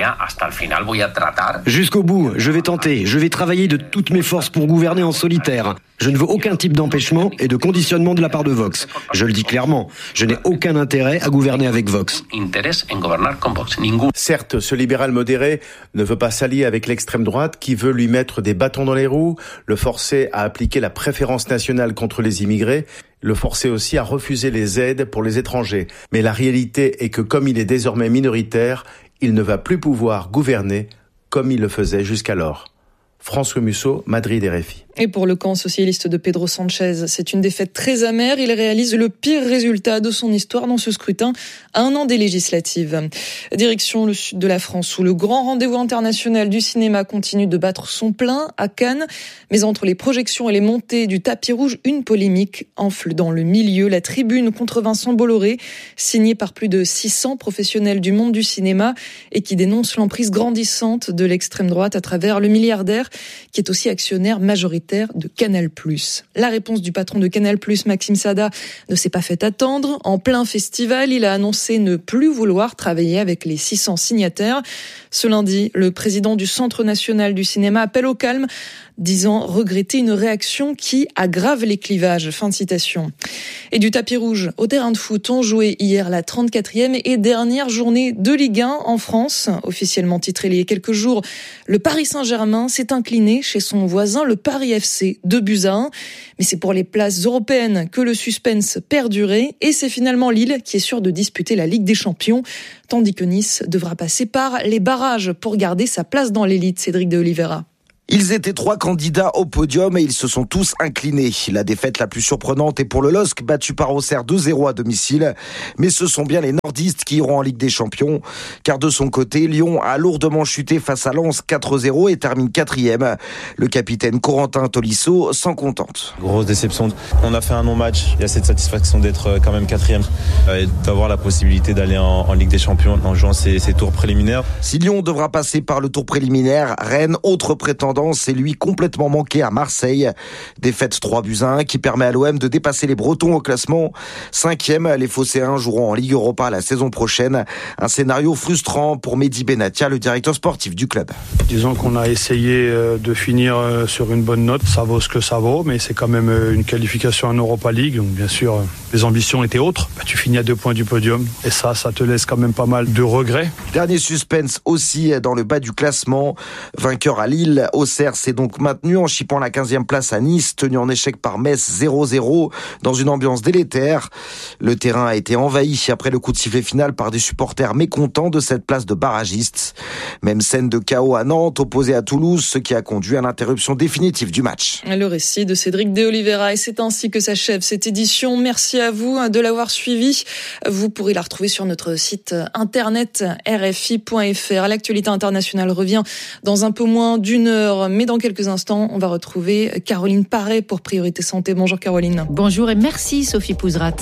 Jusqu'au bout, je vais tenter. Je vais travailler de toutes mes forces pour gouverner en solitaire. Je ne veux aucun type d'empêchement et de conditionnement de la part de Vox. Je le dis clairement, je n'ai aucun intérêt à gouverner avec Vox. Certes, ce libéral modéré ne veut pas s'allier avec l'extrême droite qui veut lui mettre des bâtons dans les roues, le forcer à appliquer la préférence nationale contre les immigrés, le forcer aussi à refuser les aides pour les étrangers. Mais la réalité est que comme il est désormais minoritaire, il ne va plus pouvoir gouverner comme il le faisait jusqu'alors. François Musso, Madrid, RFI. Et pour le camp socialiste de Pedro Sanchez, c'est une défaite très amère. Il réalise le pire résultat de son histoire dans ce scrutin à 1 an des législatives. Direction le sud de la France, où le grand rendez-vous international du cinéma continue de battre son plein à Cannes. Mais entre les projections et les montées du tapis rouge, une polémique enfle dans le milieu. La tribune contre Vincent Bolloré, signée par plus de 600 professionnels du monde du cinéma et qui dénonce l'emprise grandissante de l'extrême droite à travers le milliardaire qui est aussi actionnaire majoritaire de Canal+. La réponse du patron de Canal+, Maxime Sada, ne s'est pas fait attendre. En plein festival, il a annoncé ne plus vouloir travailler avec les 600 signataires. Ce lundi, le président du Centre national du cinéma appelle au calme disant regretter une réaction qui aggrave les clivages. Fin de citation. Et du tapis rouge au terrain de foot, on jouait hier la 34e et dernière journée de Ligue 1 en France. Officiellement titré il y a quelques jours, le Paris Saint-Germain s'est incliné chez son voisin le Paris FC 2-1. Mais c'est pour les places européennes que le suspense perdurait et c'est finalement Lille qui est sûr de disputer la Ligue des Champions, tandis que Nice devra passer par les barrages pour garder sa place dans l'élite. Cédric de Oliveira. Ils étaient 3 candidats au podium et ils se sont tous inclinés. La défaite la plus surprenante est pour le LOSC, battu par Auxerre 2-0 à domicile. Mais ce sont bien les nordistes qui iront en Ligue des Champions. Car de son côté, Lyon a lourdement chuté face à Lens 4-0 et termine 4e. Le capitaine Corentin Tolisso s'en contente. Grosse déception. On a fait un non-match. Il y a cette satisfaction d'être quand même 4e et d'avoir la possibilité d'aller en Ligue des Champions en jouant ces tours préliminaires. Si Lyon devra passer par le tour préliminaire, Rennes, autre prétendant, c'est lui complètement manqué à Marseille. Défaite 3-1 qui permet à l'OM de dépasser les Bretons au classement. 5e, les Phocéens joueront en Ligue Europa la saison prochaine. Un scénario frustrant pour Mehdi Benatia, le directeur sportif du club. Disons qu'on a essayé de finir sur une bonne note. Ça vaut ce que ça vaut, mais c'est quand même une qualification en Europa League. Donc bien sûr, les ambitions étaient autres. Tu finis à 2 points du podium. Et ça te laisse quand même pas mal de regrets. Dernier suspense aussi dans le bas du classement. Vainqueur à Lille, Auxerre s'est donc maintenu en chipant la 15e place à Nice, tenu en échec par Metz 0-0 dans une ambiance délétère. Le terrain a été envahi après le coup de sifflet final par des supporters mécontents de cette place de barragiste. Même scène de chaos à Nantes, opposée à Toulouse, ce qui a conduit à l'interruption définitive du match. Le récit de Cédric de Oliveira, et c'est ainsi que s'achève cette édition. Merci à vous de l'avoir suivi. Vous pourrez la retrouver sur notre site internet rfi.fr. L'actualité internationale revient dans un peu moins d'1 heure. Mais dans quelques instants, on va retrouver Caroline Paré pour Priorité Santé. Bonjour Caroline. Bonjour et merci Sophie Pouzrat.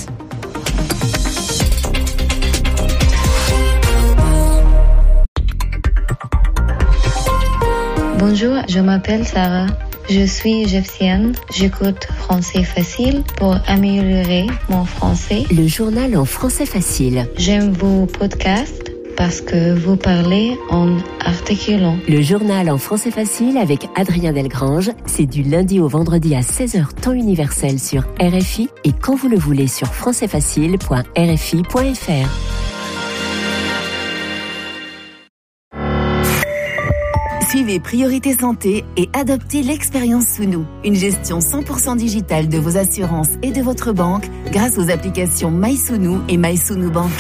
Bonjour, je m'appelle Sarah. Je suis égyptienne. J'écoute Français Facile pour améliorer mon français. Le journal en français facile. J'aime vos podcasts parce que vous parlez en articulant. Le journal en français facile avec Adrien Delgrange, c'est du lundi au vendredi à 16h temps universel sur RFI et quand vous le voulez sur françaisfacile.rfi.fr. Suivez Priorité Santé et adoptez l'expérience Sounou, une gestion 100% digitale de vos assurances et de votre banque grâce aux applications MySounou et MySounou Bank.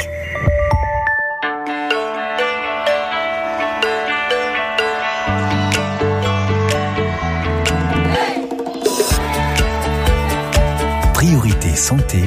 Priorité Santé.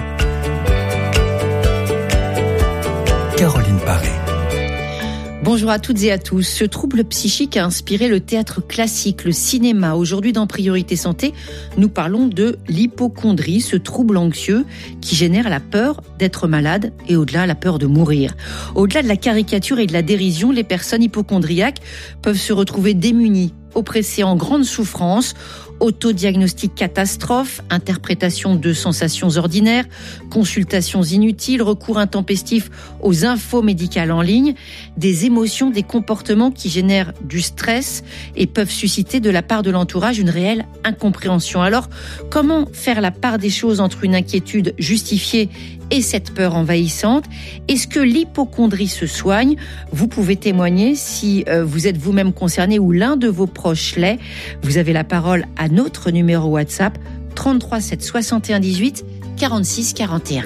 Caroline Paré. Bonjour à toutes et à tous. Ce trouble psychique a inspiré le théâtre classique, le cinéma. Aujourd'hui, dans Priorité Santé, nous parlons de l'hypocondrie, ce trouble anxieux qui génère la peur d'être malade et au-delà, la peur de mourir. Au-delà de la caricature et de la dérision, les personnes hypocondriaques peuvent se retrouver démunies, oppressées, en grande souffrance. Autodiagnostic catastrophe, interprétation de sensations ordinaires, consultations inutiles, recours intempestif aux infos médicales en ligne, des émotions, des comportements qui génèrent du stress et peuvent susciter de la part de l'entourage une réelle incompréhension. Alors, comment faire la part des choses entre une inquiétude justifiée et cette peur envahissante? Est-ce que l'hypocondrie se soigne? Vous pouvez témoigner si vous êtes vous-même concerné ou l'un de vos proches l'est. Vous avez la parole à notre numéro WhatsApp 33 7 61 18 46 41.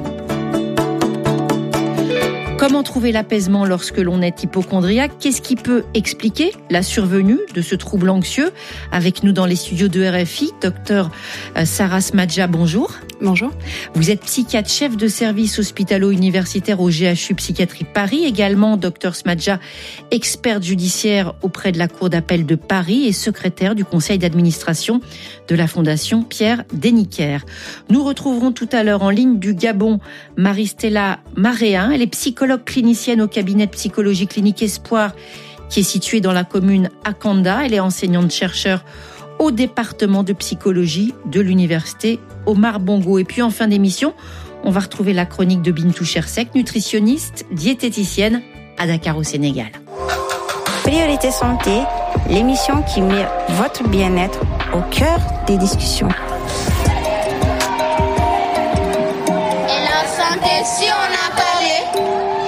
Comment trouver l'apaisement lorsque l'on est hypocondriaque? Qu'est-ce qui peut expliquer la survenue de ce trouble anxieux? Avec nous dans les studios de RFI, docteur Sarah Smadja, bonjour. Bonjour. Vous êtes psychiatre chef de service hospitalo-universitaire au GHU Psychiatrie Paris. Également, docteur Smadja, experte judiciaire auprès de la Cour d'appel de Paris et secrétaire du conseil d'administration de la Fondation Pierre Déniquer. Nous retrouverons tout à l'heure en ligne du Gabon Marie-Stella Maréin. Elle est psychologue clinicienne au cabinet de psychologie clinique Espoir qui est situé dans la commune Akanda. Elle est enseignante-chercheur au département de psychologie de l'université Omar Bongo. Et puis en fin d'émission, on va retrouver la chronique de Bintou Chersek, nutritionniste, diététicienne à Dakar au Sénégal. Priorité Santé, l'émission qui met votre bien-être au cœur des discussions. Et la santé, si on a parlé.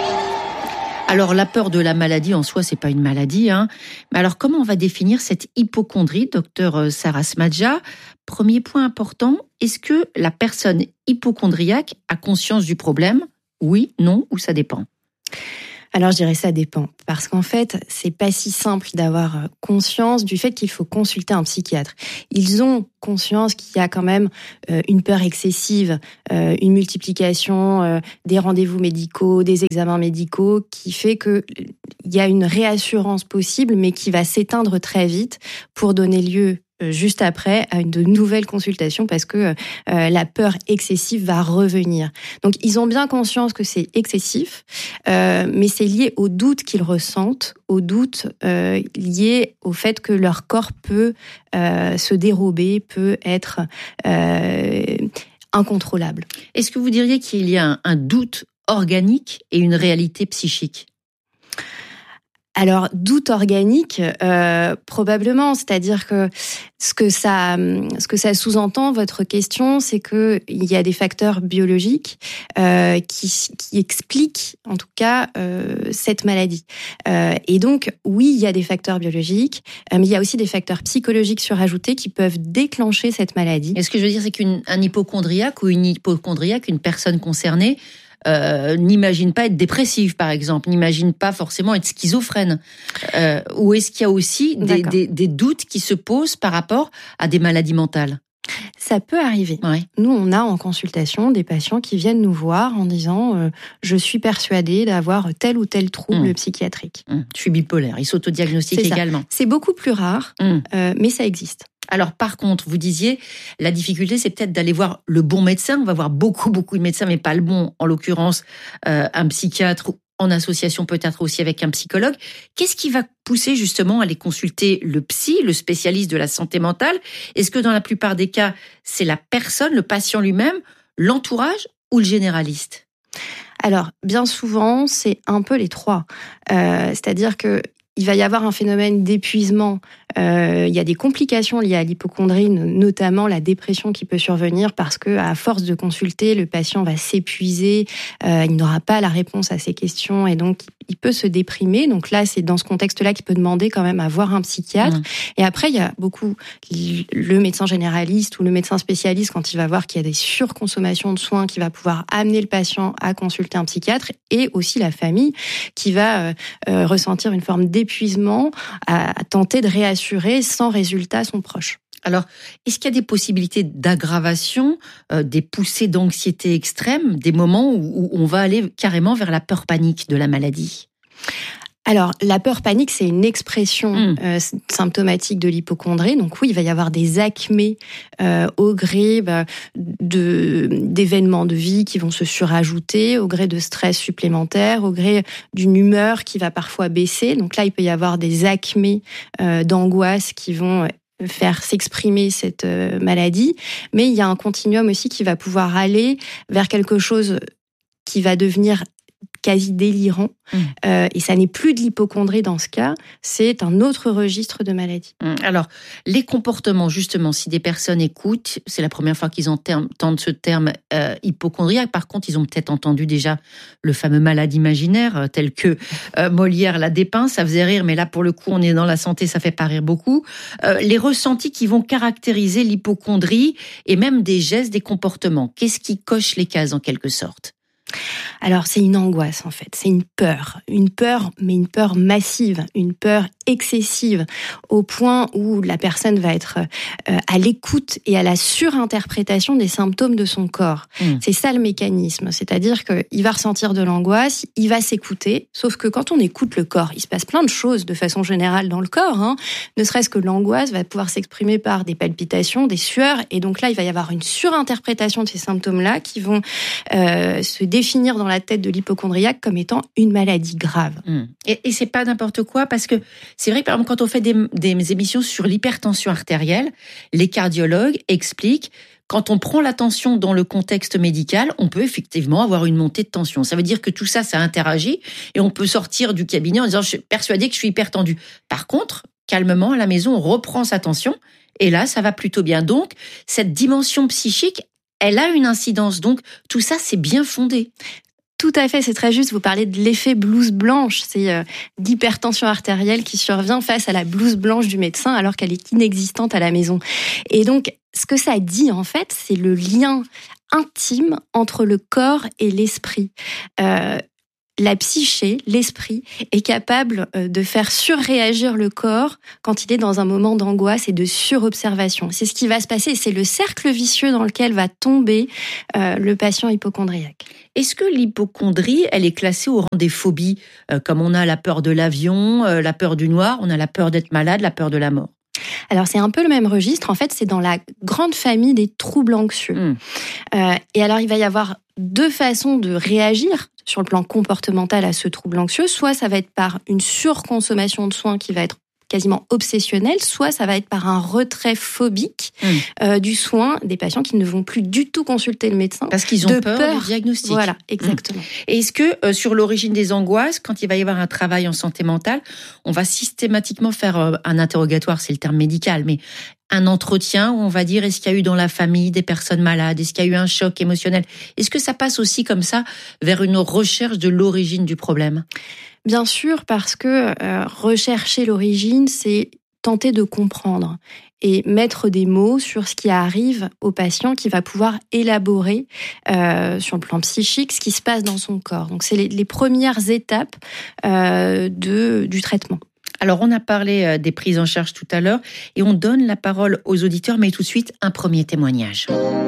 Alors, la peur de la maladie en soi, c'est pas une maladie, hein. Mais alors, comment on va définir cette hypocondrie, docteur Sarah Smadja? Premier point important, est-ce que la personne hypocondriaque a conscience du problème? Oui, non, ou ça dépend? Alors je dirais ça dépend, parce qu'en fait, c'est pas si simple d'avoir conscience du fait qu'il faut consulter un psychiatre. Ils ont conscience qu'il y a quand même une peur excessive, une multiplication des rendez-vous médicaux, des examens médicaux, qui fait que il y a une réassurance possible, mais qui va s'éteindre très vite pour donner lieu juste après à de nouvelles consultations parce que la peur excessive va revenir. Donc ils ont bien conscience que c'est excessif, mais c'est lié au doute qu'ils ressentent, au doute lié au fait que leur corps peut se dérober, peut être incontrôlable. Est-ce que vous diriez qu'il y a un doute organique et une réalité psychique ? Alors, doute organique, probablement. C'est-à-dire que ce que ça sous-entend, votre question, c'est que il y a des facteurs biologiques qui expliquent, en tout cas, cette maladie. Et donc, oui, il y a des facteurs biologiques, mais il y a aussi des facteurs psychologiques surajoutés qui peuvent déclencher cette maladie. Et ce que je veux dire, c'est qu'un hypocondriaque ou une hypocondriaque, une personne concernée, n'imagine pas être dépressive, par exemple, n'imagine pas forcément être schizophrène. Ou est-ce qu'il y a aussi des doutes qui se posent par rapport à des maladies mentales ? Ça peut arriver. Ouais. Nous, on a en consultation des patients qui viennent nous voir en disant je suis persuadée d'avoir tel ou tel trouble psychiatrique. Je suis bipolaire. Ils s'autodiagnostiquent également. C'est beaucoup plus rare, mais ça existe. Alors, par contre, vous disiez, la difficulté, c'est peut-être d'aller voir le bon médecin. On va voir beaucoup de médecins, mais pas le bon. En l'occurrence, un psychiatre en association peut-être aussi avec un psychologue. Qu'est-ce qui va pousser justement à aller consulter le psy, le spécialiste de la santé mentale ? Est-ce que dans la plupart des cas, c'est la personne, le patient lui-même, l'entourage ou le généraliste ? Alors, bien souvent, c'est un peu les trois. C'est-à-dire que il va y avoir un phénomène d'épuisement. Il y a des complications liées à l'hypocondrie, notamment la dépression qui peut survenir parce que, à force de consulter, le patient va s'épuiser, il n'aura pas la réponse à ses questions et donc il peut se déprimer. Donc là, c'est dans ce contexte-là qu'il peut demander quand même à voir un psychiatre. Et après, il y a beaucoup le médecin généraliste ou le médecin spécialiste quand il va voir qu'il y a des surconsommations de soins, qui va pouvoir amener le patient à consulter un psychiatre, et aussi la famille qui va ressentir une forme d'épuisement, à tenter de réassurer sans résultat son proche. Alors, est-ce qu'il y a des possibilités d'aggravation, des poussées d'anxiété extrême, des moments où on va aller carrément vers la peur panique de la maladie ? Alors, la peur panique, c'est une expression symptomatique de l'hypocondrie. Donc oui, il va y avoir des acmés au gré d'événements de vie qui vont se surajouter, au gré de stress supplémentaires, au gré d'une humeur qui va parfois baisser. Donc là, il peut y avoir des acmés d'angoisse qui vont faire s'exprimer cette maladie. Mais il y a un continuum aussi qui va pouvoir aller vers quelque chose qui va devenir quasi délirant. Et ça n'est plus de l'hypocondrie dans ce cas, c'est un autre registre de maladie. Alors, les comportements, justement, si des personnes écoutent, c'est la première fois qu'ils entendent ce terme hypocondriaque. Par contre, ils ont peut-être entendu déjà le fameux malade imaginaire, tel que Molière l'a dépeint. Ça faisait rire, mais là, pour le coup, on est dans la santé, ça fait pas rire beaucoup. Les ressentis qui vont caractériser l'hypocondrie et même des gestes, des comportements. Qu'est-ce qui coche les cases, en quelque sorte ? Alors, c'est une angoisse, en fait. C'est une peur, mais une peur massive, une peur excessive, au point où la personne va être à l'écoute et à la surinterprétation des symptômes de son corps. C'est ça le mécanisme. C'est-à-dire qu'il va ressentir de l'angoisse, il va s'écouter, sauf que quand on écoute le corps, il se passe plein de choses de façon générale dans le corps. Ne serait-ce que l'angoisse va pouvoir s'exprimer par des palpitations, des sueurs, et donc là, il va y avoir une surinterprétation de ces symptômes-là qui vont se définir dans la tête de l'hypocondriaque comme étant une maladie grave. Et c'est pas n'importe quoi, parce que c'est vrai que, par exemple, quand on fait des émissions sur l'hypertension artérielle, les cardiologues expliquent quand on prend la tension dans le contexte médical, on peut effectivement avoir une montée de tension. Ça veut dire que tout ça, ça interagit et on peut sortir du cabinet en disant « je suis persuadé que je suis hypertendu ». Par contre, calmement à la maison, on reprend sa tension, et là, ça va plutôt bien. Donc, cette dimension psychique, elle a une incidence. Donc, tout ça, c'est bien fondé. Tout à fait, c'est très juste. Vous parlez de l'effet blouse blanche. C'est l'hypertension artérielle qui survient face à la blouse blanche du médecin alors qu'elle est inexistante à la maison. Et donc, ce que ça dit, en fait, c'est le lien intime entre le corps et l'esprit. La psyché, l'esprit, est capable de faire surréagir le corps quand il est dans un moment d'angoisse et de surobservation. C'est ce qui va se passer, c'est le cercle vicieux dans lequel va tomber le patient hypocondriaque. Est-ce que l'hypocondrie, elle est classée au rang des phobies, comme on a la peur de l'avion, la peur du noir, on a la peur d'être malade, la peur de la mort? Alors, c'est un peu le même registre. En fait, c'est dans la grande famille des troubles anxieux. Et alors, il va y avoir deux façons de réagir sur le plan comportemental à ce trouble anxieux. Soit ça va être par une surconsommation de soins qui va être quasiment obsessionnelle, soit ça va être par un retrait phobique du soin des patients qui ne vont plus du tout consulter le médecin. Parce qu'ils ont peur du diagnostic. Voilà, exactement. Et est-ce que sur l'origine des angoisses, quand il va y avoir un travail en santé mentale, on va systématiquement faire un interrogatoire, c'est le terme médical, mais un entretien où on va dire est-ce qu'il y a eu dans la famille des personnes malades, est-ce qu'il y a eu un choc émotionnel? Est-ce que ça passe aussi comme ça vers une recherche de l'origine du problème? Bien sûr, parce que rechercher l'origine, c'est tenter de comprendre et mettre des mots sur ce qui arrive au patient qui va pouvoir élaborer sur le plan psychique ce qui se passe dans son corps. Donc c'est les premières étapes du traitement. Alors, on a parlé des prises en charge tout à l'heure et on donne la parole aux auditeurs, mais tout de suite, un premier témoignage.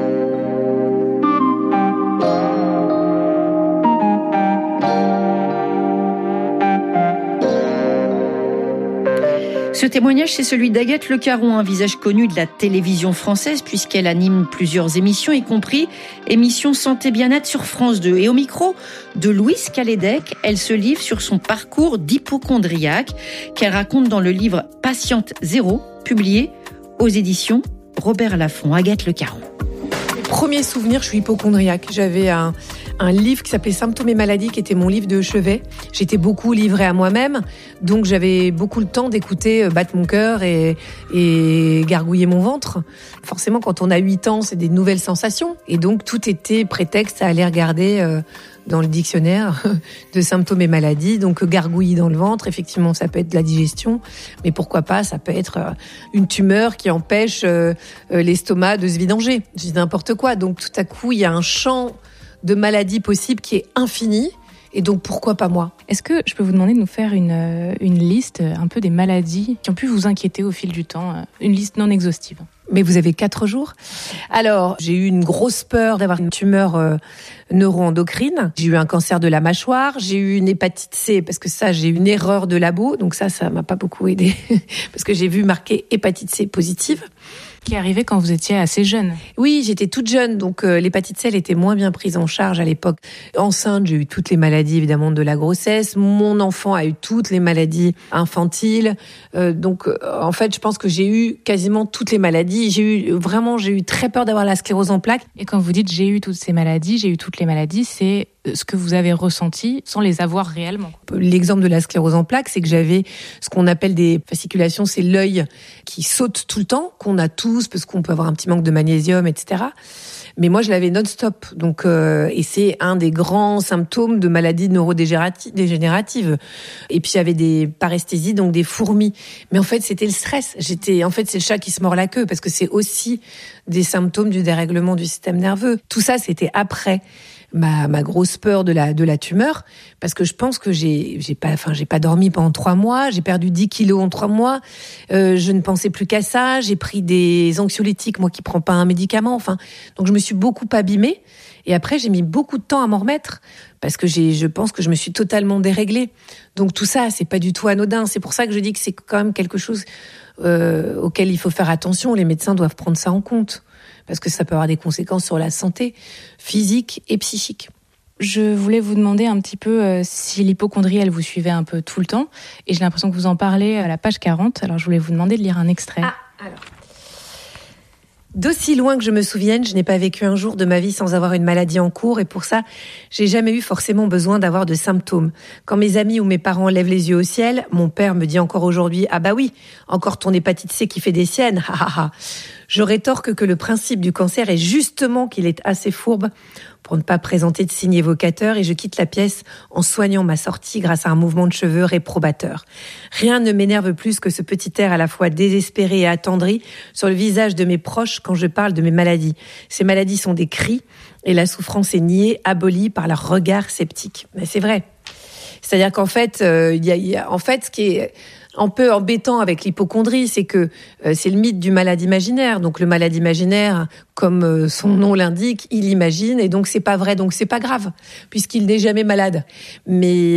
Ce témoignage, c'est celui d'Agathe Le Caron, un visage connu de la télévision française puisqu'elle anime plusieurs émissions, y compris émission Santé Bien-être sur France 2. Et au micro de Louise Calédec, elle se livre sur son parcours d'hypocondriaque qu'elle raconte dans le livre Patiente Zéro, publié aux éditions Robert Laffont. Agathe Le Caron. Premier souvenir, je suis hypocondriaque. J'avais un livre qui s'appelait Symptômes et maladies, qui était mon livre de chevet. J'étais beaucoup livrée à moi-même, donc j'avais beaucoup le temps d'écouter battre mon cœur et gargouiller mon ventre. Forcément, quand on a 8 ans, c'est des nouvelles sensations. Et donc, tout était prétexte à aller regarder dans le dictionnaire de symptômes et maladies. Donc, gargouillis dans le ventre, effectivement, ça peut être de la digestion. Mais pourquoi pas, ça peut être une tumeur qui empêche l'estomac de se vidanger. Je dis n'importe quoi. Donc, tout à coup, il y a un champ de maladies possibles qui est infini. Et donc, pourquoi pas moi? Est-ce que je peux vous demander de nous faire une liste un peu des maladies qui ont pu vous inquiéter au fil du temps? Une liste non exhaustive. Mais vous avez 4 jours. Alors, j'ai eu une grosse peur d'avoir une tumeur neuro-endocrine. J'ai eu un cancer de la mâchoire. J'ai eu une hépatite C parce que ça, j'ai eu une erreur de labo. Donc ça m'a pas beaucoup aidé parce que j'ai vu marqué hépatite C positive. Qui est arrivé quand vous étiez assez jeune. Oui, j'étais toute jeune, donc l'hépatite C, elle était moins bien prise en charge à l'époque. Enceinte, j'ai eu toutes les maladies, évidemment, de la grossesse. Mon enfant a eu toutes les maladies infantiles. Donc, en fait, je pense que j'ai eu quasiment toutes les maladies. J'ai eu très peur d'avoir la sclérose en plaques. Et quand vous dites « j'ai eu toutes ces maladies », j'ai eu toutes les maladies, c'est ce que vous avez ressenti sans les avoir réellement. L'exemple de la sclérose en plaques, c'est que j'avais ce qu'on appelle des fasciculations, c'est l'œil qui saute tout le temps, qu'on a tous, parce qu'on peut avoir un petit manque de magnésium, etc. Mais moi, je l'avais non-stop. Donc, et c'est un des grands symptômes de maladies neurodégénératives. Et puis, j'avais des paresthésies, donc des fourmis. Mais en fait, c'était le stress. C'est le chat qui se mord la queue, parce que c'est aussi des symptômes du dérèglement du système nerveux. Tout ça, c'était après ma grosse peur de la tumeur, parce que je pense que j'ai pas dormi pendant 3 mois, j'ai perdu 10 kilos en 3 mois, je ne pensais plus qu'à ça, j'ai pris des anxiolytiques, moi qui prends pas un médicament, donc je me suis beaucoup abîmée, et après j'ai mis beaucoup de temps à m'en remettre, parce que je pense que je me suis totalement déréglée. Donc tout ça, c'est pas du tout anodin, c'est pour ça que je dis que c'est quand même quelque chose auquel il faut faire attention, les médecins doivent prendre ça en compte. Parce que ça peut avoir des conséquences sur la santé physique et psychique. Je voulais vous demander un petit peu si l'hypocondrie, elle vous suivait un peu tout le temps. Et j'ai l'impression que vous en parlez à la page 40. Alors, je voulais vous demander de lire un extrait. Ah, alors. D'aussi loin que je me souvienne, je n'ai pas vécu un jour de ma vie sans avoir une maladie en cours et pour ça, j'ai jamais eu forcément besoin d'avoir de symptômes. Quand mes amis ou mes parents lèvent les yeux au ciel, mon père me dit encore aujourd'hui « Ah bah oui, encore ton hépatite C qui fait des siennes, ha ha ha ». Je rétorque que le principe du cancer est justement qu'il est assez fourbe pour ne pas présenter de signes évocateurs et je quitte la pièce en soignant ma sortie grâce à un mouvement de cheveux réprobateur. Rien ne m'énerve plus que ce petit air à la fois désespéré et attendri sur le visage de mes proches quand je parle de mes maladies. Ces maladies sont des cris et la souffrance est niée, abolie par leur regard sceptique. Mais c'est vrai. C'est-à-dire qu'en fait, ce qui est un peu embêtant avec l'hypocondrie, c'est que c'est le mythe du malade imaginaire. Donc le malade imaginaire, comme son nom l'indique, il imagine et donc c'est pas vrai, donc c'est pas grave puisqu'il n'est jamais malade. Mais